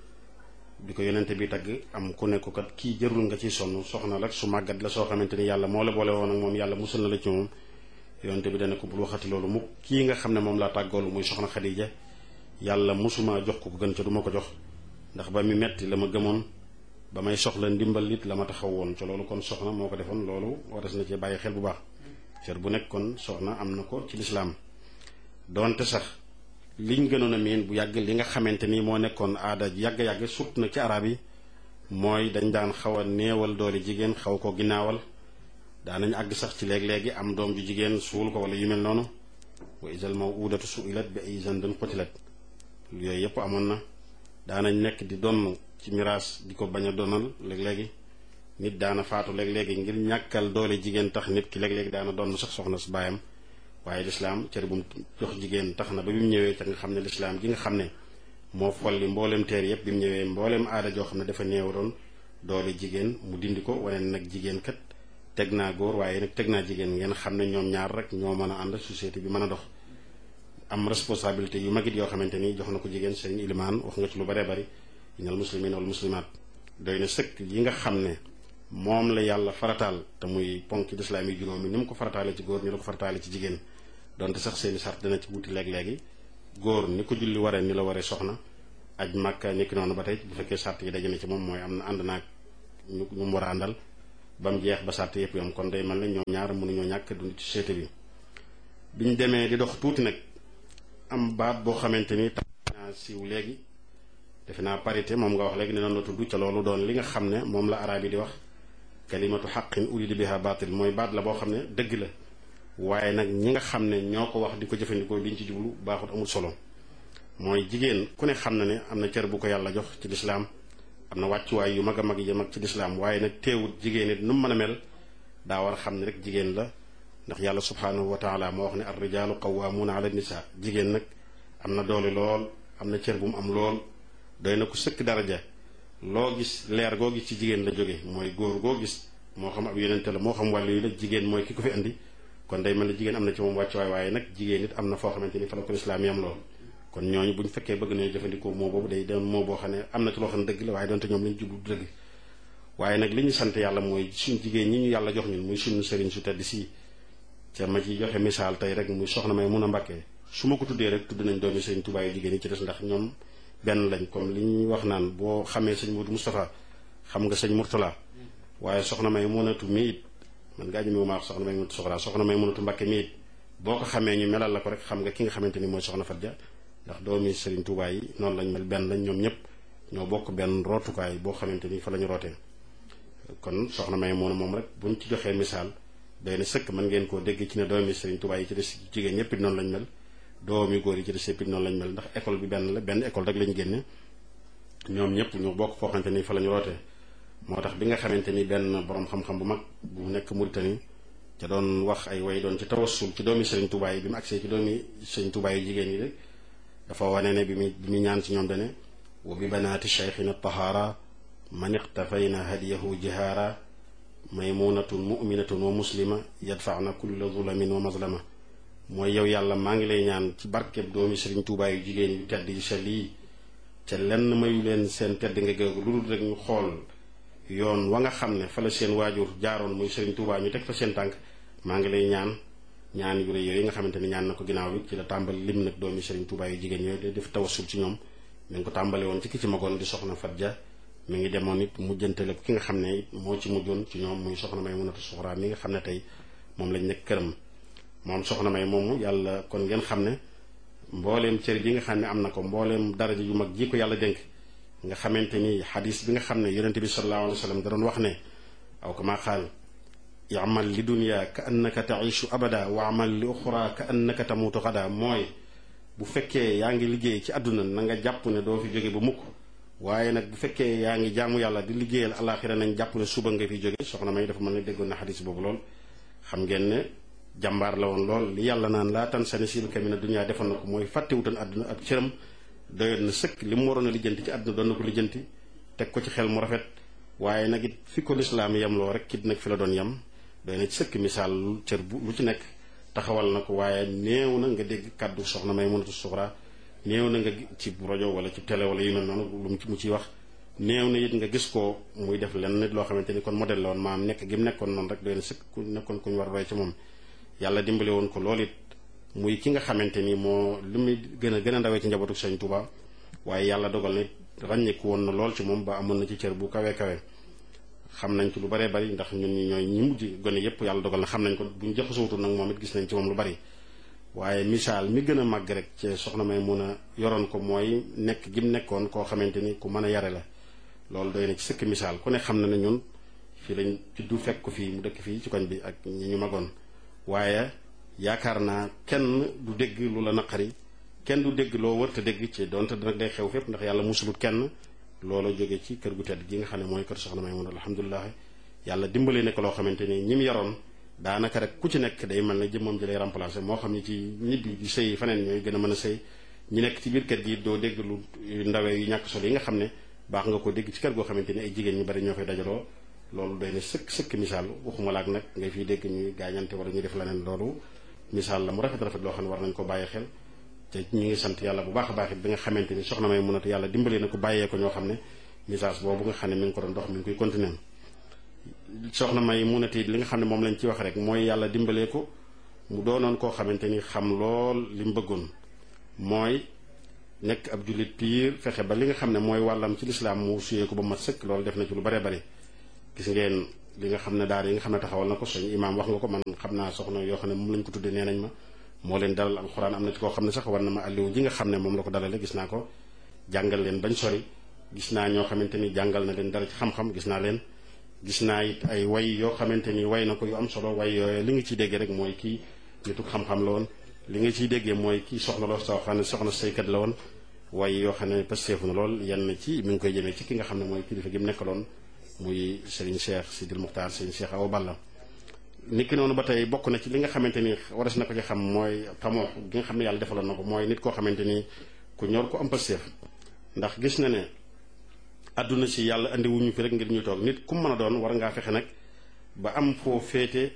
bi ko yonente bi tagg am ku nekk kat kii jërul nga ciy sonn soxna la su màggat la soo xamante ni yàlla moo la boole woon ak moom yàlla musul na la ci moom yonente bi dana ko bul waxati loolu mu kii nga xam ne moom laa tàggoolu muy soxna Xadija yàlla musuma jox ko gën ca du ma ko jox ndax ba mi metti la ma gëmoon ba may soxla ndimbal it la ma taxaw woon ca loolu kon soxna moo ko defoon loolu waras na ci bàyyi xel bu baax cër bu nekk kon soxna am na ko ci lislaam doonte sax liñ gënoon a miin bu yàgg li nga xamante ni moo nekkoon aada yàgg-yàgg sut na ci arab yi mooy dañ daan xaw a néewal doole jigéen xaw ko ginnaawal daanañ àgg sax ci léeg-léegi am doom ju jigéen suul ko wala yu mel noonu wa isal mawudatu suilat bi ay zanbin qutilat yooyu yëpp amoon na daanañ nekk di donn ci miraas di ko bañ a donal léeg-léegi nit daana faatu léeg-léegi ngir ñàkkal doole jigéen tax nit ki léeg-léegi daana donn sax soxna su baayam waaye lislaam cër bu mu jox jigéen tax na ba bi mu ñëwee ca nga xam ne lislaam gi nga xam ne moo folli mboolem teer yëpp bi mu ñëwee mboolem aada joo xam ne dafa néewaroon doole jigéen mu dindi ko wane nag jigéen kat teg naa góor waaye nag teg naa jigéen ngeen xam ne ñoom ñaar rek ñoo mën a ànd société bi mën a dox am responsabilité yu magit yoo xamante ni jox na ko jigéen sëriñ Ilimaan wax nga ci lu baree bari inal muslimin wal muslimaat doy na sëkk yi nga xam ne moom la yàlla farataal te muy ponk lislaam yi juróomi ni mu ko farataale ci góor ñu la ko farataale ci jigéen donte sax seeni sart dana ci wuti léeg-léegi góor ni ko julli waree ni la waree soxna aj Makka nekki noonu ba tey bu fekkee sart yi daje na ci moom mooy am na ànd naag ñu mu war a àndal ba mu jeex ba sart yëpp yam kon day mel ne ñoom ñaar mënuñoo ñàkk dund ci société bi. biñ demee di dox tuuti nag am baat boo xamante ni tax naa siiw léegi defe naa parité moom nga wax léegi ne noonu la tudd ca loolu doon li nga xam ne moom la araab yi di wax kalimatu xaqin urida biha baatil mooy baat la boo xam ne dëgg la waaye nag ñi nga xam ne ñoo ko wax di ko jëfandikoo liñ ci jublu baaxut amul solo. mooy jigéen ku ne xam na ne am na cër bu ko yàlla jox ci lislaam am na wàccuwaay yu mag a mag yi mag ci lislaam waaye nag teewut jigéen it nu mu mën a mel daa war a xam ne rek jigéen la ndax yàlla subhaanahu wa taala moo wax ne ar rijaalu qawwaamuuna ala nisa jigéen nag am na doole lool am na cër bu mu am lool doy na ko sëkk daraja loo gis leer goo gis ci jigéen la jóge mooy góor goo gis moo xam ab yonente la moo xam wàllu yu la jigéen mooy ki ko fi andi kon day mel ne jigéen am na ci moom wàccuwaay waaye nag jigéen it am na foo xamante ni fa la ko lislaam yam lool kon ñooñu bu ñu fekkee bëgg nañu jëfandikoo moo boobu day doon moo boo xam ne am na ci loo xam ne dëgg la waaye doonte ñoom lañu jublu dëgg waaye nag li ñu sant yàlla mooy suñ jigéen ñi ñu yàlla jox ñun muy suñu sëriñ su tedd si ca ma ci joxe misaal tey rek muy soxna May mun a Mbàkke su ma ko tuddee rek tudd nañ doomi sëriñ Tuubaa yu jigéen yi ci des ndax ñoom benn lañ comme li ñuy wax naan boo xamee sëñ Modou Moustapha xam nga sëñ Mourtala waaye soxna May munatu mi it man gaa ñu ma wax soxna May munatu soxna May munatu Mbàkke mi it boo ko xamee ñu melal la ko rek xam nga ki nga xamante ni mooy soxna Fatja ndax doomi Serigne Touba yi noonu lañ mel benn lañ ñoom ñëpp ñoo bokk benn rootukaay boo xamante ni fa la ñu rootee kon soxna May moom rek buñ ci joxee misaal day na sëkk mën ngeen koo dégg ci ne doomi Serigne Touba yi ci des jigéen ñëpp it noonu lañ mel doomi góor yi ci des yëpp it noonu lañ mel ndax école bi benn la benn école rek lañ génne ñoom ñëpp ñu bokk foo xamante ni fa la ñu rootee moo tax bi nga xamante ni benn borom xam-xam bu mag bu nekk Mauritanie ca doon wax ay way doon ci tawassul ci doomi Serigne Touba yi bi mu agsee ci doomi Serigne Touba yi jigéen yi rek dafa wane ne bi mu ñaan ci ñoom dane wa bi banaati cheikhina tahaara man iqtafayna hadiyahu jihaara maymunatun muminatun wa muslima yadfaana kulla zulamin wa mazlama mooy yow yàlla maa ngi lay ñaan ci barkeb doomi Serigne Touba yu jigéen yu tedd yu sell yi ca lenn mayu leen seen tedd nga géegu lu dul rek ñu xool yoon wa nga xam ne fa la seen waajur jaaroon muy Serigne Touba ñu teg fa seen tànk maa ngi lay ñaan yu rëy yooyu nga xamante ni ñaan na ko ginnaaw bi ci la tàmbali lim nag doomi Serigne Touba yu jigéen yooyu day def tawassul ci ñoom mi ngi ko tàmbale woon ci ki ci magoon di soxna Fatja mi ngi demoon it mujjantale ki nga xam ne it moo ci mujjoon ci ñoom muy soxna May Munatu Suxra mi nga xam ne tey moom lañ nekk këram moom soxna May moomu yàlla kon ngeen xam ne mbooleem cër ji nga xam ne am na ko mbooleem daraja yu mag ji ko yàlla dénk nga xamante ni xadis bi nga xam ne yonente bi sallallahu alayhi wa sallam da doon wax ne aw kama qaal i'mal li dunya ka annaka taishu abada wa amal li uxra ka annaka tamutu xada mooy bu fekkee yaa ngi liggéey ci àdduna na nga jàpp ne doo fi jóge ba mukk waaye nag bu fekkee yaa ngi jaamu yàlla di liggéeyal alaxira nañ jàpp ne suba nga fi jóge soxna May dafa mën ne déggoon na xadis boobu lool xam ngeen ne jàmbaar la woon lool li yàlla naan laa tan sa nasiibaka mina dunya defoon na ko mooy fàttewutoon àdduna ak cëram doyoon na sëkk li mu waroon a lijjanti ci àdduna doon na ko lijjanti teg ko ci xel mu rafet waaye nag it fi ko lislaam yem loo rek kit nag fi la doon yem doy na ci sëkk misaal cër bu lu ci nekk taxawal na ko waaye néew na nga dégg kàddu soxna May Munatu Suxra néew na nga ci rajo wala ci télé wala yu mel noonu lu mu ciy wax néew na it nga gis ko muy def lenn nit loo xamante ni kon modèle la woon maam nekk gi mu nekkoon noonu rek doy na sëkk ku nekkoon ku ñu war a roy ci moom yàlla dimbale woon ko loolu it muy ki nga xamante ni moo li muy gën a ndawee ci njabootu Sëriñ Tuuba waaye yàlla dogal na ràññeeku woon na lool ci moom ba amoon na ci cër bu kawe xam nañ ci lu baree bari ndax ñun ñi ñooy ñi mujj gone yépp yàlla dogal na xam nañ ko buñ jaxasootul nag moom it gis nañ ci moom lu bari waaye misaal mi gën a màgg rek ci soxna May mun a yoroon ko mooy nekk gi mu nekkoon koo xamante ni ku mën a yare la loolu doy na ci sëkk misaal ku ne xam na ne ñun fii lañ juddu fekk ko fii mu dëkk fii ci koñ bi ak ñi ñu magoon waaye yaakaar naa kenn du dégg lu la naqari kenn du dégg loo wërta dégg ci donte nag day xew fépp ndax yàlla musulut kenn loolu jóge ci kër gu tedd gi nga xam ne mooy kër soxna May mun alhamdulilah yàlla dimbalee ne ko loo xamante ni ñi mu yaroon daanaka rek ku ci nekk day mel ne jëmmam ji lay remplacer moo xam ni ci ñibbi di sëy faneen ñooy gën a mën a sëy ñi nekk ci biir kër gi doo dégg lu ndawee yu ñàkk solo yi nga xam ne baax nga ko dégg ci kër goo xamante ni ay jigéen ñu bari ñoo fay dajaloo loolu doy na sëkk misaal waxuma laak nag ngay fiy dégg ñuy gaañante wala ñuy def leneen loolu misaal la mu rafet loo xam ne war nañ ko bàyyi xel te ñu ngi sant yàlla bu baax a baax it bi nga xamante ni soxna May Munatu yàlla dimbalee na ko bàyyee ko ñoo xam ne message boobu nga xam ne mi ngi ko doon dox mi ngi koy continuer soxna May Munatu li nga xam ne moom lañ ci wax rek mooy yàlla dimbalee ko mu doonoon koo xamante ni xam lool li mu bëggoon mooy nekk ab jullit piir fexe ba li nga xam ne mooy wàllam ci lislaam mu suyee ko ba mat sëkk loolu def na ci lu bare bare gis ngeen li nga xam ne daara yi nga xam ne taxawal na ko sëñ imaam wax nga ko man xam naa soxna yoo xam ne moom lañ ko tuddee nee nañ ma moo leen dalal alxuraan am na ci koo xam ne sax war na ma alliwu ji nga xam ne moom la ko dalale gis naa ko jàngal leen bañ sori gis naa ñoo xamante ni jàngal na leen dara ci xam-xam gis naa leen gis naa it ay way yoo xamante ni way na ko yu am solo way yooyu li nga ciy déggee rek mooy kii nitu xam-xam la woon li nga ciy déggee mooy kii soxna la soo xam ne soxna saykat la woon way yoo xam ne pasteefu na lool yenn ci mi ngi koy jëmee ci ki nga xam ne mooy kilifa gi mu nekkaloon muy Serigne Cheikh Sidil Muxtaar Serigne Cheikh Awa Balla niki noonu ba tey bokk na ci li nga xamante ni waras na ko ci xam mooy tamoo gi nga xam ne yàlla defaloon na ko mooy nit koo xamante ni ku ñor ko am pasteef ndax gis na ne àdduna si yàlla andi wuñu fi rek ngir ñu toog nit ku mën a doon war ngaa fexe nag ba am foo féete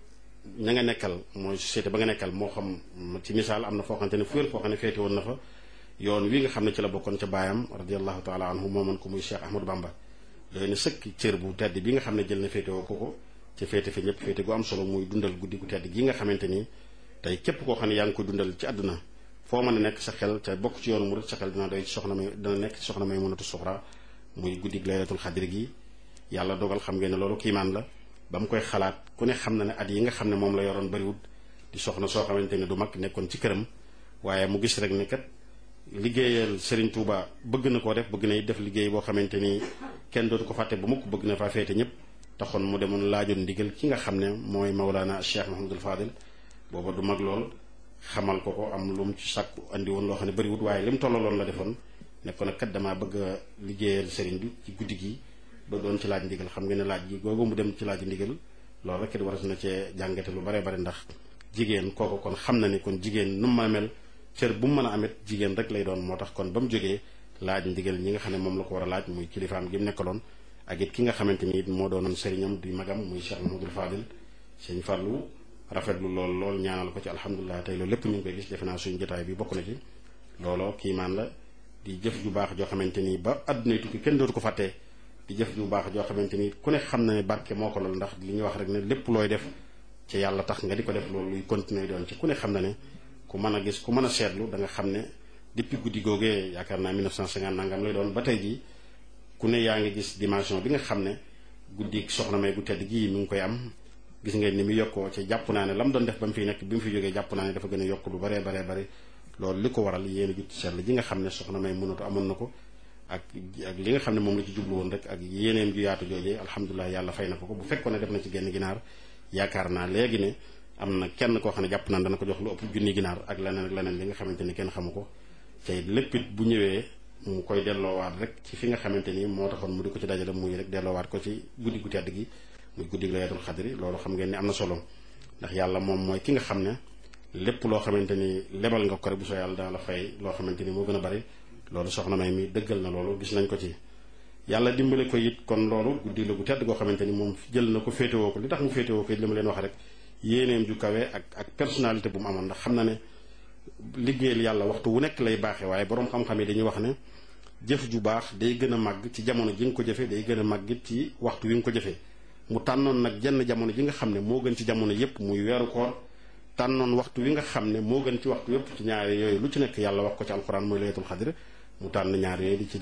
ña nga nekkal mooy société ba nga nekkal moo xam ci misaal am na foo xamante ne fu wér foo xam ne féete woon na fa yoon wi nga xam ne ci la bokkoon ca baayam radiallahu taala anhu mooman ko muy Cheikh Ahmadou Bamba doy na sëkk cër bu tedd bi nga xam ne jël na féete woo ko ci féete fi ñëpp féete gu am solo muy dundal guddi gu tedd gi nga xamante ni tey képp koo xam ne yaa ngi koy dundal ci àdduna foo mën a nekk sa xel te bokk ci yoonu murid sa xel dina doy ci soxna may dina nekk ci soxna may mënatu suxra muy guddi laylatul xadri gi yàlla dogal xam ngeen ne loolu kiimaan la ba mu koy xalaat ku ne xam na ne at yi nga xam ne moom la yoroon bariwut di soxna soo xamante ne du mag nekkoon ci këram waaye mu gis rek ne kat liggéeyal Serigne Touba bëgg na koo def bëgg na def liggéey boo xamante ni kenn dootu ko fàtte ba mukk bëgg na faa féete ñëpp taxoon mu demoon laajoon ndigal ki nga xam ne mooy Mawlana Cheikh Mahamadul Fadil booba du mag lool xamal ko ko am lu mu ci sàkku andi woon loo xam ne bariwut waaye li mu tollaloon la defoon nekkoon nag kat damaa bëgg a liggéeyal Serigne bi ci guddi gi ba doon ci laaj ndigal xam nga ne laaj gi googu mu dem ci laaj ndigal loolu rek it waras na cee jàngate lu bare bare ndax jigéen kooku kon xam na ni kon jigéen nu mu mën a mel cër bu mu mën a amit jigéen rek lay doon moo tax kon ba mu jógee laaj ndigal ñi nga xam ne moom la ko war a laaj muy kilifaam gi mu nekkaloon ak it ki nga xamante ni it moo doonoon sëriñam di magam muy Cheikh Mahamadul Fadil sëñ Fallou rafetlu lool ñaanal ko ci alhamdulilah tey loolu lépp ñu ngi koy gis defe naa suñu jotaay bi bokk na ci looloo kiimaan la di jëf ju baax joo xamante ni ba àdduna tukki kenn dootu ko fàttee di jëf ju baax joo xamante ni ku ne xam na ne barke moo ko lool ndax li ñuy wax rek ne lépp looy def ci yàlla tax nga di ko def loolu luy continuer doon ci ku ne xam na ne ku mën a gis ku mën a seetlu da nga xam ne depuis guddi googee yaakaar naa 1950 nangam lay doon ba tey jii ku ne yaa ngi gis dimension bi nga xam ne guddi soxna may gu tedd gii mi ngi koy am gis ngeen ni mu yokkoo ci jàpp naa ne la mu doon def ba mu fiy nekk bi mu fi jógee jàpp naa ne dafa gën a yokk lu baree bari loolu li ko waral yéen a jut seetlu ji nga xam ne soxna may mënatu amoon na ko ak li nga xam ne moom la ci jublu woon rek ak yéeneem ju yaatu joojee alhamdulilah yàlla fay na ko bu fekkoon ne def na ci genn ginaar yaakaar naa léegi ne am na kenn koo xam ne jàpp naan dana ko jox lu ëpp junni ginaar ak leneen li nga xamante ni kenn xamu ko tey lépp it bu ñëwee mu koy delloowaat rek ci fi nga xamante ni moo taxoon mu di ko ci dajale muy rek delloowaat ko ci guddi gu tedd gi muy guddi laylatul xadri loolu xam ngeen ni am na solo ndax yàlla moom mooy ki nga xam ne lépp loo xamante ni lebal nga ko rek bu soo yàlla dana la fay loo xamante ni moo gën a bari loolu soxna may mi dëggal na loolu gis nañ ko ci yàlla dimbale ko it kon loolu guddi la gu tedd goo xamante ni moom jël na ko féetewoo ko li tax mu féetewoo ko it li ma leen wax rek yéeneem ju kawe ak personnalité bu mu amoon ndax xam na ne liggéeyal yàlla waxtu wu nekk lay baaxee waaye boroom xam-xam yi dañuy wax ne jëf ju baax day gën a màgg ci jamono ji nga ko jëfee day gën a màgg it ci waxtu wi nga ko jëfee mu tànnoon nag jenn jamono ji nga xam ne moo gën ci jamono yépp muy weeru koor tànnoon waxtu wi nga xam ne moo gën ci waxtu yépp ci ñaari yooyu lu ci nekk yàlla wax ko ci alxuraan mooy laylatul xadr mu tànn ñaar yooyu di ci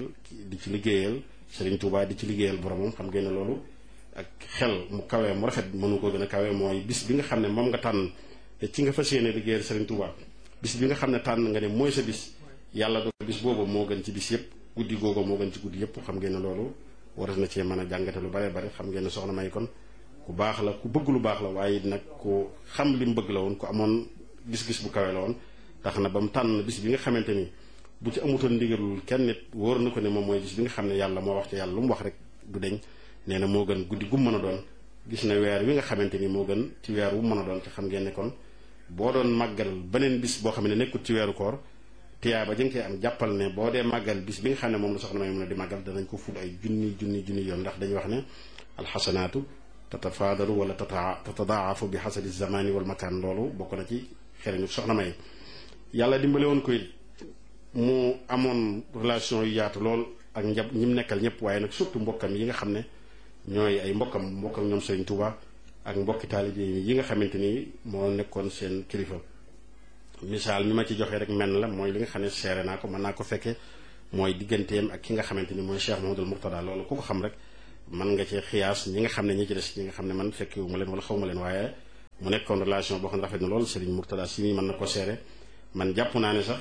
liggéeyal Serigne Touba di ci liggéeyal boromam xam ngeen ne loolu ak xel mu kawee mu rafet mënu ko gën a kawee mooy bis bi nga xam ne moom nga tànn te ci nga fas yéene liggéeyal Serigne Touba bis bi nga xam ne tànn nga ne mooy sa bis yàlla do bis boobu moo gën ci bis yépp guddi googu moo gën ci guddi yépp xam ngeen ne loolu waras na cee mën a jàngate lu bare bare xam ngeen ne soxna may kon ku baax la ku bëgg lu baax la waaye it nag ku xam li mu bëgg la woon ku amoon gis-gis bu kawe la woon tax na ba mu tànn bis bi nga xamante ni bu ci amutoon ndigalul kenn nit wóor na ko ne moom mooy bis bi nga xam ne yàlla moo wax ci yàlla lu mu wax rek du deñ nee na moo gën guddi gu mën a doon gis na weer wi nga xamante ni moo gën ci weer wu mën a doon te xam ngeen ne kon boo doon màggal beneen bis boo xam ne nekkut ci weeru koor tiyaa ba jëng koy am jàppal ne boo dee màggal bis bi nga xam ne moom la soxna may mën a di màggal danañ ko ful ay junni yoon ndax dañuy wax ne alxasanaatu tatafaadalu wala tatadaafu bi xasabi zamani wal makaan loolu bokk na ci xereñu soxna may yàlla dimbale woon ko it mu amoon relation yu yaatu lool ak ñi mu nekkal ñëpp waaye nag surtout mbokkam yi nga xam ne ñooy ay mbokkam ñoom Serigne Touba ak mbokki taalibe yi nga xamante ni moo nekkoon seen kilifa misaal mi ma ci joxe rek menn la mooy li nga xam ne seere naa ko mën naa ko fekke mooy digganteem ak ki nga xamante ni mooy Cheikh Mouhamadoul Mourtada. loolu ku ko xam rek mën nga ci xiyaas ñi nga xam ne ñi ci des ñi nga xam ne man fekkewu ma leen wala xaw ma leen, waaye mu nekkoon relation boo xam ne rafet na lool. Serigne Mourtada si mii mën na ko seere. man jàpp naa ne sax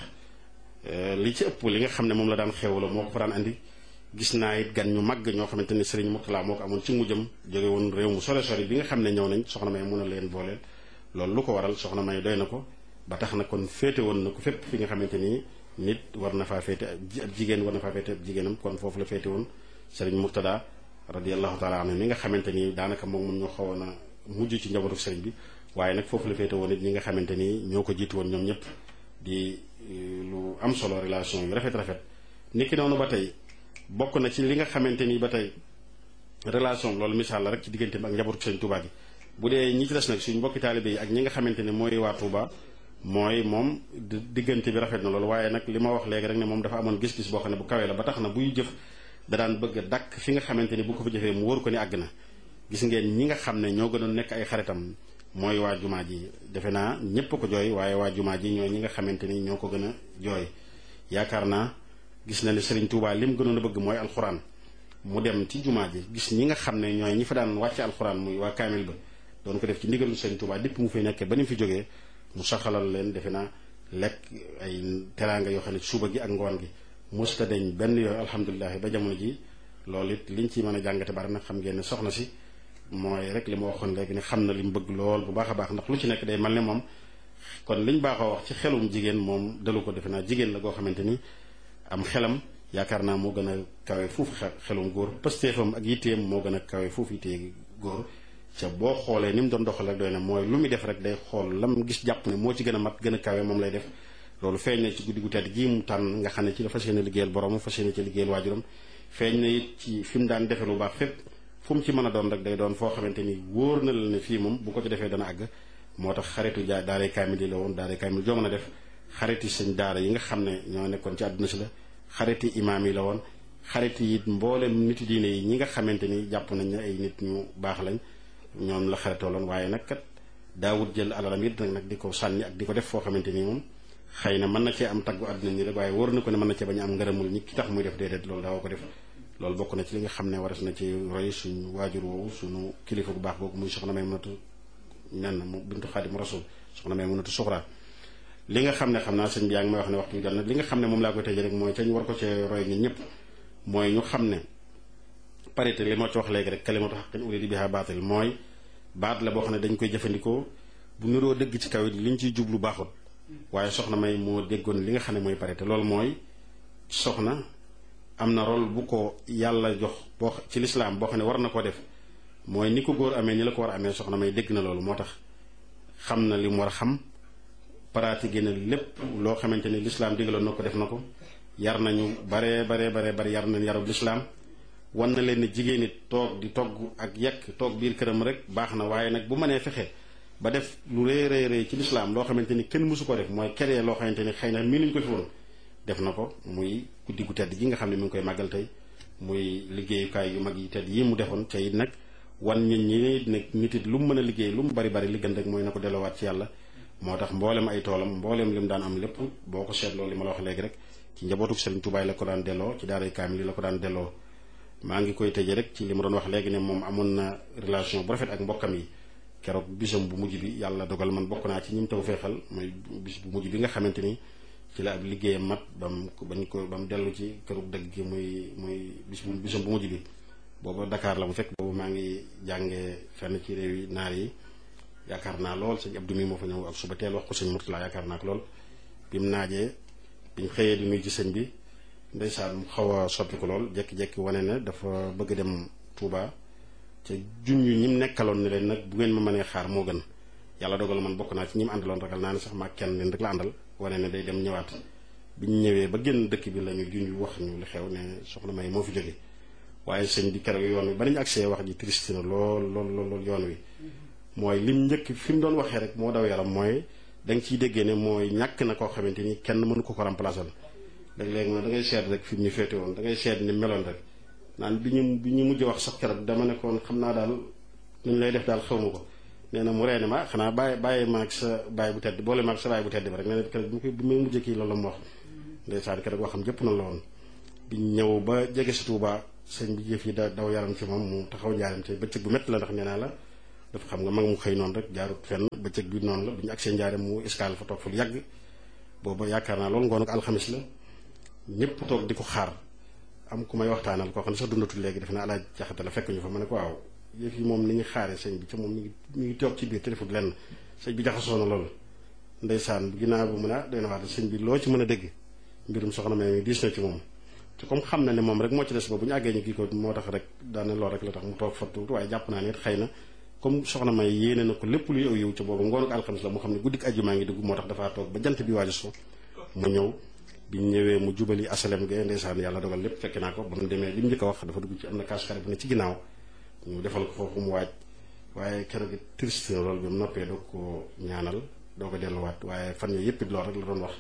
li ci ëpp li nga xam ne moom la daan xew la moo ko fa daan andi. gis naa it gan ñu màgg ñoo xamante ni Serigne Mourtada moo ko amoon ci mujjam, jóge woon réew mu sore sori bi nga xam ne ñëw nañ soxna May mun a leen booleel. loolu lu ko waral soxna May doy na ko ba tax na kon féete woon na ko fépp fi nga xamante ni nit war na faa féete ab jigéen war na faa féete ab jigéenam, kon foofu la féete woon Serigne Mourtada radiyallahu taala anhu mi nga xamante ni daanaka moom ñoo xawoon a mujj ci njabootu Serigne bi, waaye nag foofu la féete woon it ñi nga xamante ni ñoo ko jiitu woon ñoom ñëpp di lu am solo relation yu rafet niki noonu ba tey bokk na ci li nga xamante ni ba tey relation loolu misaal la rek ci diggante bi ak njabootu Serigne Touba gi. bu dee ñi ci des nag suñ mbokki taalibe yi ak ñi nga xamante ne mooy waa Touba mooy moom diggante bi rafet na loolu, waaye nag li ma wax léegi rek ne moom dafa amoon gis-gis boo xam ne bu kawee la ba tax na buy jëf da daan bëgg a dakk fi nga xamante ni bu ko fa jëfee mu wóor ko ni àgg na. gis ngeen ñi nga xam ne ñoo gënoon nekk ay xaritam mooy waa jumaa ji, defe naa ñépp ko jooy, waaye waa jumaa ji ñooy ñi nga xamante ni ñoo ko gën a jooy. yaakaar naa gis na ne Serigne Touba lim gënoon a bëgg mooy alxuraan. mu dem ci jumaa ji gis ñi nga xam ne ñooy ñi fa daan wàcce alxuraan muy waa kaamil ba doon ko def ci ndigalu Serigne Touba dépp mu fi nekkee ba ni mu fi jógee mu saxalal leen defe naa lekk ay teraanga yoo xam ne suba gi ak ngoon gi musta deñ benn yooyu alhamdulilah ba jamono ji. loolu it liñ ci mën a jàngate bari nag xam ngeen ne soxna si mooy rek li ma waxoon léegi ne xam na li mu bëgg lool bu baax a baax, ndax lu ci nekk day mel ne moom kon liñ baaxoo wax ci xelum jigéen moom dalu ko. defe naa jigéen la goo xamante ni am xelam yaakaar naa moo gën a kawe fuuf xelum góor, pëstéefam ak yitteem moo gën a kawe fuuf yittee góor. ca boo xoolee ni mu doon doxal rek doy na mooy lu muy def rek day xool lam gis jàpp ne moo ci gën a mat gën a kawe moom lay def. loolu feeñ na ci guddi gu tedd gii mu tànn nga xam ne ci la fas yéene liggéeyal borom fas yéene ci liggéeyal waajuram. feeñ na it ci fi mu daan defee lu baax fépp fu mu ci mën a doon rek day doon foo xamante ni wóor na la ne fii moom bu ko ci defee dana àgg. moo tax xaritu daaray kaamil yi la woon, daaray kaamil joo mën a def xariti sëñ daara yi nga xam ne ñoo nekkoon ci àdduna si la, xariti imaam yi la woon, xariti it mboolem niti diine yi ñi nga xamante ni jàpp nañ ne ay nit ñu baax lañ ñoom la xaritoo loon. waaye nag kat daawut jël alalam it nag di ko sànni ak di ko def foo xamante ni moom xëy na mën na cee am taggu àdduna ni rek, waaye wóor na ko ne mën na cee bañ a am ngërëmul ñi ki tax muy def déedéet, loolu daawoo ko def. loolu bokk na ci li nga xam ne waras na ci roy suñu waajur woowu suñu kilifa bu baax boobu muy soxna Maymunatu nen mu bintu Xaadim Rasul, soxna Maymunatu Suxra. li nga xam ne xam naa sëñ bi yaa ngi may wax ne waxtu bi jot na, li nga xam ne moom laa koy tëjee rek mooy te ñu war ko cee roy ñun ñëpp mooy ñu xam ne parité li moo ci wax léegi rek kalimatu haqqin urida biha baatil mooy baat la boo xam ne dañ koy jëfandikoo bu niroo dëgg ci kaw it liñ ciy jublu baaxul. waaye soxna May moo déggoon li nga xam ne mooy parité. loolu mooy soxna am na rôle bu ko yàlla jox boo ci lislaam boo xam ne war na koo def mooy ni ko góor amee ni la ko war a amee. soxna May dégg na loolu moo tax xam na li mu war a xam, pratiqué na lépp loo xamante ni lislaam digaloon na ko def na ko. yar nañu bare yar nañ yarub lislaam wan na leen ne jigéen it toog di togg ak yekk toog biir këram rek baax na, waaye nag bu mënee fexe ba def lu rëy ci lislaam loo xamante ni kenn mësu ko def mooy keree loo xamante ni xëy na mii nuñ ko fi woon def na ko. muy guddi gu tedd gi nga xam ne mi ngi koy màggal tey, muy liggéeyukaay yu mag yi tedd yi mu defoon ca it nag wan nit ñi nag nit it lu mu mën a liggéey lu mu bari li gën rek mooy na ko delloowaat ci yàlla. moo tax mboolem ay toolam mboolem li mu daan am lépp boo ko seetloo li ma la wax léegi rek ci njabootu Serigne Touba la ko daan delloo, ci daaray kaamil la ko daan delloo. maa ngi koy tëjee rek ci li ma doon wax léegi ne moom amoon na relation bu rafet ak mbokkam yi. keroog bisam bu mujj bi yàlla dogal man bokk naa ci ñi mu taw feexal mooy bis bu mujj bi nga xamante ni ci la ab liggéeyam mat ba mu dellu ci këru dëgg gi muy bisam bu mujj bi. booba Dakar la mu fekk boobu maa ngi jàngee fenn ci réew yi naar yi. yaakaar naa lool sëñ Abdou mi moo fa ñëw ak suba teel wax ko sëñ Murtala yaakaar naa ko lool. bi mu naajee biñ xëyee di nuyu ci sëñ bi ndeysaan mu xaw a soppi ko lool jékki-jékki wane ne dafa bëgg dem Touba ca junj ñi mu nekkaloon ne leen nag bu ngeen ma mënee xaar moo gën. yàlla dogal man bokk naa ci ñi mu àndaloon ragal naa ne sax maa kenn leen rek la àndal wane ne day dem ñëwaat. biñ ñëwee ba génn dëkk bi la ñu junj wax ñu li xew ne soxna May moo fi jóge. waaye sëñ bi keroog yoon wi ba nañu agsee wax ji triste na lool yoon wi. mooy lim njëkk fi mu doon waxee rek moo daw yaram mooy da nga ciy déggee ne mooy ñàkk na koo xamante ni kenn mënu ko remplacer léeg-léeg da ngay seet rek fi mu ñu féete woon da ngay seet ni meloon rek naan bi ñu mujj wax sax keroog dama nekkoon xam naa daal nuñ lay def daal xaw ma ko nee na mu reene ma xanaa bàyyi maag sa baay bu tedd boole maag sa baay bu tedd ba rek nee na keroog bi muy mujjee kii loolu la mu wax ndeysaan keroog waxam jëpp na la woon biñ ñëw ba jege si Tuuba sëñ bi jëf yi daw yaram ci moom mu taxaw njaaram te bëccëg bu métti la ndax nee naa la dafa xam nga mag mu xëy noonu rek jaarut fenn bëccëg bi noonu la bi ñu agsee njaaram mu escale fa toog fa lu yàgg booba yaakaar naa loolu ngoonu ko alxamis la ñëpp toog di ko xaar am ku may waxtaanal koo xam ne sax dundatul léegi def naa alaaj jaxate la fekk ñu fa ma ne ko waaw yëf yi moom ni ñu xaare sëñ bi ca moom mi ngi toog ci biir te defut lenn sëñ bi jaxasoo na loolu ndeysaan ginnaaw bu mën a doy na waat sëñ bi loo ci mën a dégg mbirum soxna May diis na ci moom te comme xam na ne moom rek moo ci des ba bu ñu àggee ñu kii ko moo tax rek daane lool rek la tax mu toog fa tuuti waaye jàpp naa ne xëy na comme soxna May yéene na ko lépp luy aw yiw ca boobu ngoonu ko alxamis la mu xam ne guddik àjjuma ngi dugg moo tax dafaa toog ba jant bi waaju so mu ñëw biñ ñëwee mu jubali asalem ga ndeysaan yàlla dogal lépp fekk naa ko ba mu demee li mu njëkk a wax dafa dugg ci am na kaas xare bu ne ci ginnaaw ñu defal ko foofu mu waaj waaye keroog it triste na loolu bi mu noppee doo ko ñaanal doo ko delluwaat waaye fan yooyu yëpp it loolu rek la doon wax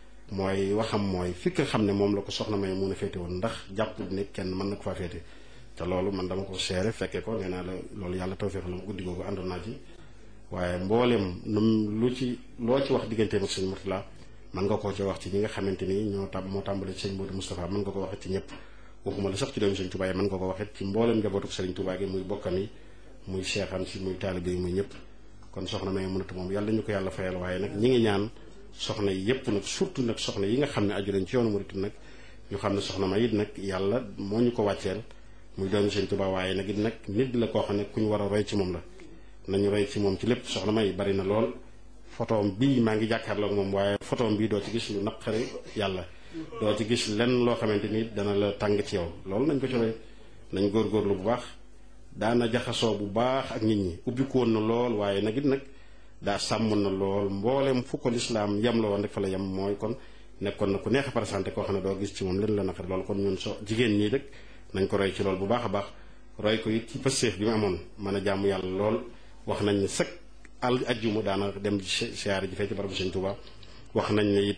mooy waxam mooy fi nga xam ne moom la ko soxna May mun a féete woon ndax jàpp ne kenn mën na ko faa féete te loolu man dama ko seere fekkee ko nee naa la loolu yàlla tawfeex la mu guddi googu àndoon naa ci waaye mboolem loo ci wax digganteem ak sëñ Murtala mën nga koo ci wax ci ñi nga xamante ni moo tàmbale ci sëñ Modou Moustapha mën nga ko waxit ci ñëpp waxuma la sax ci doomu sëñ Touba yi mën nga ko waxit ci mboolem njabootu sëriñ Touba gi muy bokkam yi muy seexam si muy taalibe yi muy ñëpp kon soxna May mënatu moom yàlla ñu ko yàlla fayal waaye nag ñi ngi ñaan soxna yi yëpp nag surtout nag soxna yi nga xam ne aju nañ ci yoonu murit nag ñu xam ne soxna May it nag yàlla moo ñu ko wàcceel muy doomu sëñ Touba waaye nag it nag nit la koo xam ne ku ñu war a roy ci moom la nañu roy ci moom ci lépp soxna May bari na lool photoom bii maa ngi jàkkaarloog moom waaye photoom bii doo ci gis lu naqari yàlla doo ci gis lenn loo xamante ni dana la tàng ci yow loolu nañ ko ci roy nañ góorgóorlu bu baax daana jaxasoo bu baax ak nit ñi ubbiku woon na lool waaye nag it nag daa sàmm na lool mboolem fu ko lislaam yem la woon rek fa la yem mooy kon nekkoon na ku neex a présenté koo xam ne doo gis ci moom leen la naqari loolu kon ñun jigéen ñii rek nañ ko roy ci lool bu baax a baax roy ko it ci pëstéef bi mu amoon mën a jàmm yàlla lool wax nañ ne sëkk ajjuma daana dem siyaare ji fee ci barabu Sëñ Tuubaa wax nañ ne it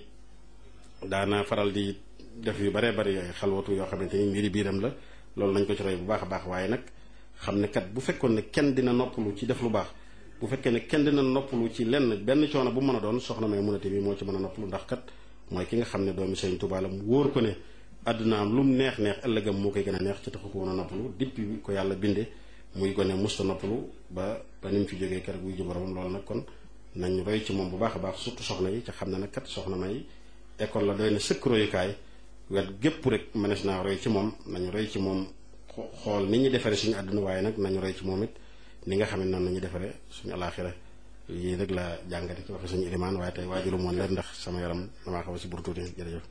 daana faral di def yu baree bari xalwatu yoo xamante ni mbiri biiram la loolu nañ ko ci roy bu baax a baax waaye nag xam ne kat bu fekkoon ne kenn dina noppalu ci def lu baax bu fekkee ne kenn dina noppalu ci lenn benn coono bu mën a doon soxna May Munate bi moo ci mën a noppalu ndax kat mooy ki nga xam ne doomi Sëñ Tuubaa la mu wóor ko ne àddunaam lu mu neex ëllëgam moo koy gën a neex ci taxu ko woon a noppalu depuis ko yàlla binde muy gone musta noppalu ba ni mu fi jógee keroog wuy ji boromam loolu nag kon nañ roy ci moom bu baax a baax surtout soxna yi ca xam ne nag kat soxna May école la doy na sëkk royukaay wet gépp rek mënees naa roy ci moom nañu roy ci moom xool ni ñu defaree suñu àdduna waaye nag nañu roy ci moom it ni nga xam ne noonu nañu defaree suñu alaaxira yii rek la jàngate ci waxe suñu ilimaan waaye tey waajulu moon leen ndax sama yaram damaa xaw a si bur tuuti jërëjëf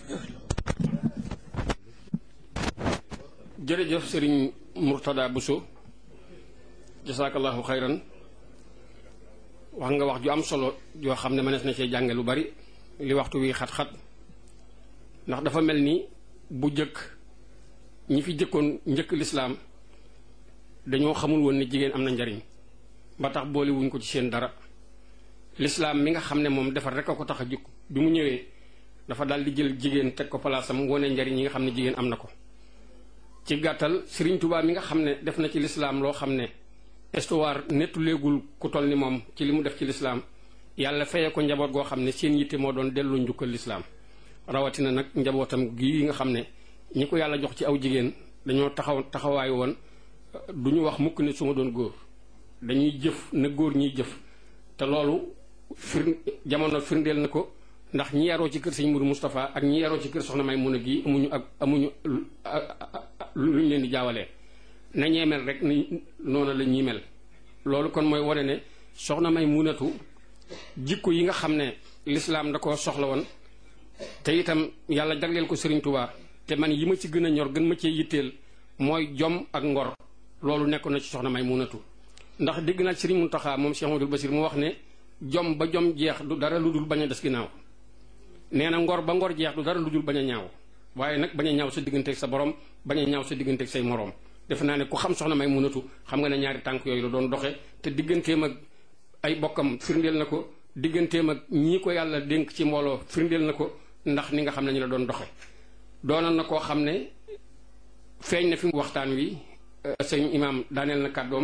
jërëjëf sëriñ Murtada Bousso jasaakallahu xayran wax nga wax ju am solo joo xam ne mënees na cee jànge lu bari li waxtu wi xat-xat ndax dafa mel ni bu jëkk ñi fi jëkkoon njëkk lislaam dañoo xamul woon ni jigéen am na njariñ ba tax boole wuñ ko ci seen dara lislaam mi nga xam ne moom defar rek a ko tax a jukk bi mu ñëwee dafa daal di jël jigéen teg ko palaasam wone njariñ yi nga xam ne jigéen am na ko ci gàttal Sëriñ Tuubaa mi nga xam ne def na ci lislaam loo xam ne histoire nettu léegul ku toll ni moom ci li mu def ci lislaam yàlla feye ko njaboot goo xam ne seen yitte moo doon delloo njukkal lislaam rawatina nag njabootam gii nga xam ne ñi ko yàlla jox ci aw jigéen dañoo taxawaay woon du ñu wax mukk ne su ma doon góor dañuy jëf na góor ñiy jëf te loolu jamono firndeel na ko ndax ñi yaroo ci kër sëñ Mourou Moustapha ak ñi yaroo ci kër soxna May Muna gi amuñu luñ leen di jaawalee na ñee mel rek ni noonu la ñuy mel loolu kon mooy wane ne soxna May Munatu jikko yi nga xam ne lislaam da koo soxla woon te itam yàlla jagleel ko Sëriñ Tuubaa te man yi ma ci gën a ñor gën ma cee yitteel mooy jom ak ngor loolu nekkoon na ci soxna May Munatu ndax dégg naa Sëriñ Muntaxa moom Cheikh Amadou Bassir mu wax ne jom ba jom jeex du dara lu dul bañ a des ginnaaw nee na ngor ba ngor jeex du dara lu dul bañ a ñaaw waaye nag bañ a ñaaw sa digganteeg sa borom bañ a ñaaw sa digganteeg say moroom defe naa ne ku xam soxna May Munatu xam nga ne ñaari tànk yooyu la doon doxe te digganteem ak ay bokkam firndeel na ko digganteem ak ñii ko yàlla dénk ci mbooloo firndeel na ko ndax ni nga xam ne ñu la doon doxe doonoon na koo xam ne feeñ na fi waxtaan wi sëñ imaam daaneel na kàddoom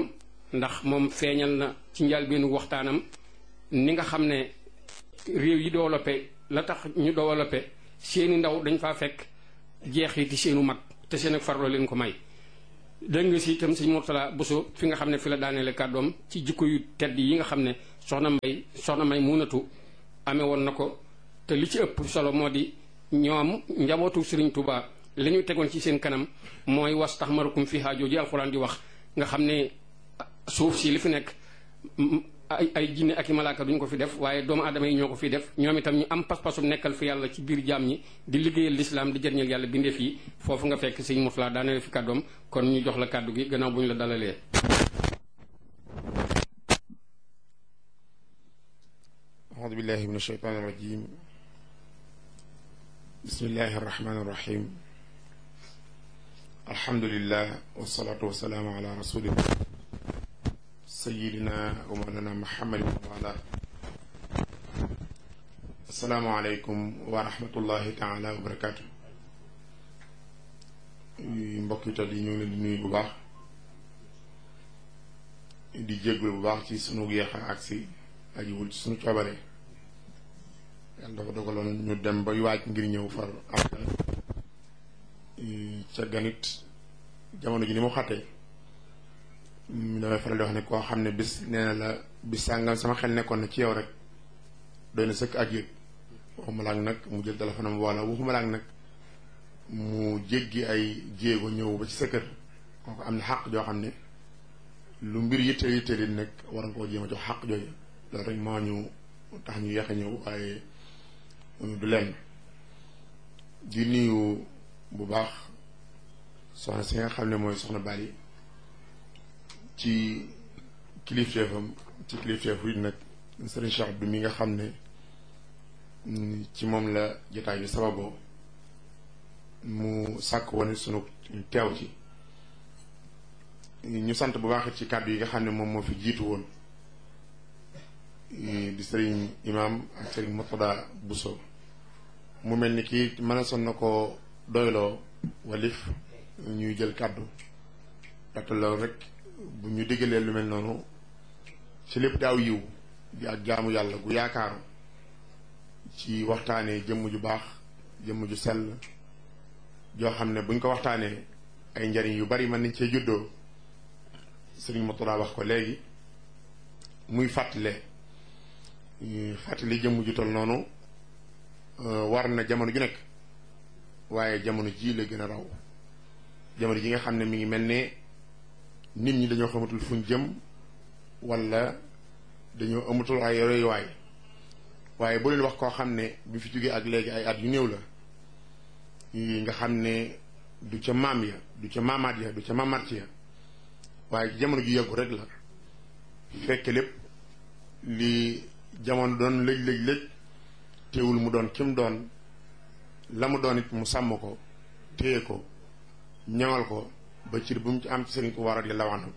ndax moom feeñal na ci njëlbéenu waxtaanam ni nga xam ne réew yi développé la tax ñu développé seeni ndaw dañ faa fekk jeexiti seenu mag te seen ak farloo leen ko may. dégg nga si itam sëñ Mourtala Bousso fi nga xam ne fi la daaneele kàddoom ci jikko yu tedd yi nga xam ne soxna May Munatu amee woon na ko te li ci ëpp solo moo di ñoom njabootu Sëriñ Tuubaa li ñu tegoon ci seen kanam mooy wastaxmarakum fiihaa jooju alxuraan di wax nga xam ne suuf si li fi nekk ay jinne ak i malaaka duñ ko fi def waaye doomu aadama yi ñoo ko fi def ñoom itam ñu am pas-pasu nekkal fi yàlla ci biir jaam ñi di liggéeyal lislaam di jëriñal yàlla bindeef yi foofu nga fekk sëñ Mourtala daaneel fi kàddoom kon ñu jox la kàddu gi gannaaw bu ñu la dalalee. audu billahi min ashaytaani irrajim bismillahi arrahmani irrahim alhamdulillah wasalaatu wasalaamu ala rasulillah sayidina wa mawlana muhammadin wa ala assalaamu aleykum wa rahmatullahi taala wa barakaatu. mbokk yi tedd yi ñu ngi leen di nuyu bu baax di jéggul bu baax ci sunu yéex a agsi ajiwul ci sunu coobare yàlla dafa dogaloon ñu dem ba waaj ngir ñëw far am ca ganit jamono ji ni mu xattee damay faral di wax ne koo xam ne bis nee na la bis sàngam sama xel nekkoon na ci yow rek doy na sëkk ak yëg waxuma laak nag mu jël téléphone am wala waxuma laak nag mu jéggi ay jéego ñëw ba ci sa kër kooku am na xàq joo xam ne lu mbir yitteel yitteel nag war nga koo jéem a jox xàq jooju loolu rek moo ñu tax ñu yéex a ñëw waaye du lenn di nuyu bu baax soxna si nga xam ne mooy soxna Bali ci kilifteefam ci kilifteefu it nag Serigne Cheikh Abdou mi nga xam ne ci moom la jotaay bi sababoo mu sàkk woon sunu teew ci ñu sant bu baax ci kàddu yi nga xam ne moom moo fi jiitu woon di Serigne Imam ak Serigne Mourtada Bousso mu mel ni kii mën a son na ko doyloo walif ñuy jël kàddu ndaxte loolu rek bu ñu diggalee lu mel noonu ci lépp daaw yiw di ak jaamu yàlla gu yaakaaru ci waxtaanee jëmm ju baax jëmm ju sell joo xam ne buñ ko waxtaanee ay njariñ yu bari mën nañ cee juddoo Sëriñ Mourtada wax ko léegi muy fàttali jëmm ju tol noonu war na jamono ju nekk waaye jamono ji la gën a raw jamono ji nga xam ne mi ngi mel ne nit ñi dañoo xamatul fuñ jëm wala dañoo amatul ay royuwaay waaye bu leen wax koo xam ne bi fi jógee ak léegi ay at yu néew la nga xam ne du ca maam ya du ca maamaat ya du ca maamaat ya waaye jamono ju yàggu rek la fekk lépp li jamono doon lëj teewul mu doon kim doon la mu doon it mu sàmm ko téye ko ñaŋal ko ba cir bu mu ci am ci Sëriñ Tuubaa radiyallaahu anhu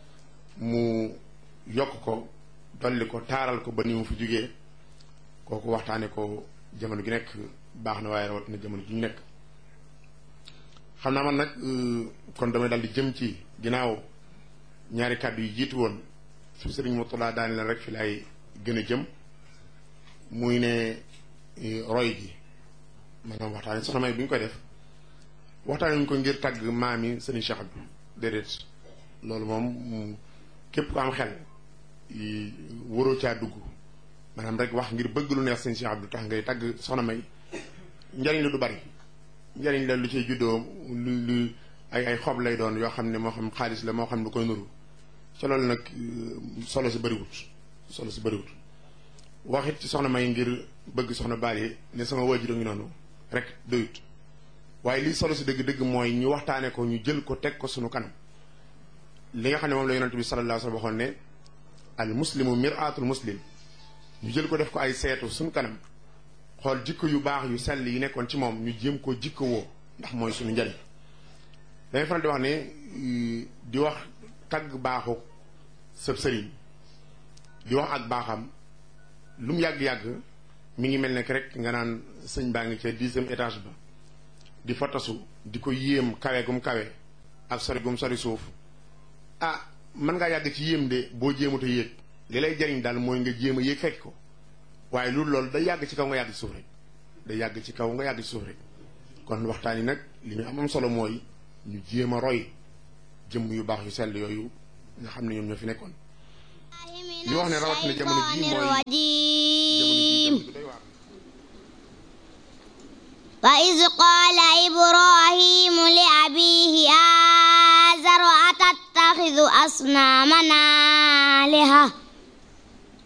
mu yokk ko dolli ko taaral ko ba ni mu fi jógee kooku waxtaane ko jamono gi nekk baax na waaye rawatina jamono ji ñu nekk xam naa man nag kon damay dal di jëm ci ginnaaw ñaari kàddu yi jiitu woon su Sëriñ Mourtada daani la rek fi lay gën a jëm muy ne roy gi maanaam waxtaane soxna May bu ñu koy def waxtaane ñu ko ngir tàgg maam yi Sëriñ Cheikh Abdou déedéet loolu moom képp ko am xel waroo caa dugg maanaam rek wax ngir bëgg lu neex Sëriñ Cheikh Abdou tax ngay tàgg soxna May njariñ la du bari njariñ la lu cay juddoo lu ay xob lay doon yoo xam ne moo xam xaalis la moo xam lu koy nuru ca loolu nag solo si bëriwut waxit ci soxna May ngir bëgg soxna Bali ne sama waajur ngi noonu rek doyut waaye lii solo si dëgg-dëgg mooy ñu waxtaane ko ñu jël ko teg ko sunu kanam li nga xam ne moom la yonent bi sallallahu alayhi wa sallam waxoon ne al muslimu mir'atul muslim ñu jël ko def ko ay seetu sunu kanam xool jikko yu baax yu sell yi nekkoon ci moom ñu jéem koo jikko woo ndax mooy suñu njariñ dangay faral di wax ne di wax tagg baaxu sëb sëriñ di wax ak baaxam lu mu yàgg-yàgg mi ngi mel ne rek nga naan sëñ baa ngi ca 10e étage ba di fa tasu di ko yéem kawe gum kawe ak sori gum sori suuf mën ngaa yàgg ci yéem de boo jéemut a yéeg li lay jariñ daal mooy nga jéem a yéeg fekk ko waaye loolu day yàgg ci kaw nga yàgg ci suuf rek day yàgg ci kaw nga yàgg ci suuf rek kon waxtaan yi nag li ñu am solo mooy ñu jéem a roy jëmm yu baax yu sell yooyu nga xam ne ñoom ñoo fi nekkoon li wax ne rawat na jamono ji mooy wa iz qaala ibrahimu li abiihi aazara atattaxidu asnaaman aaliha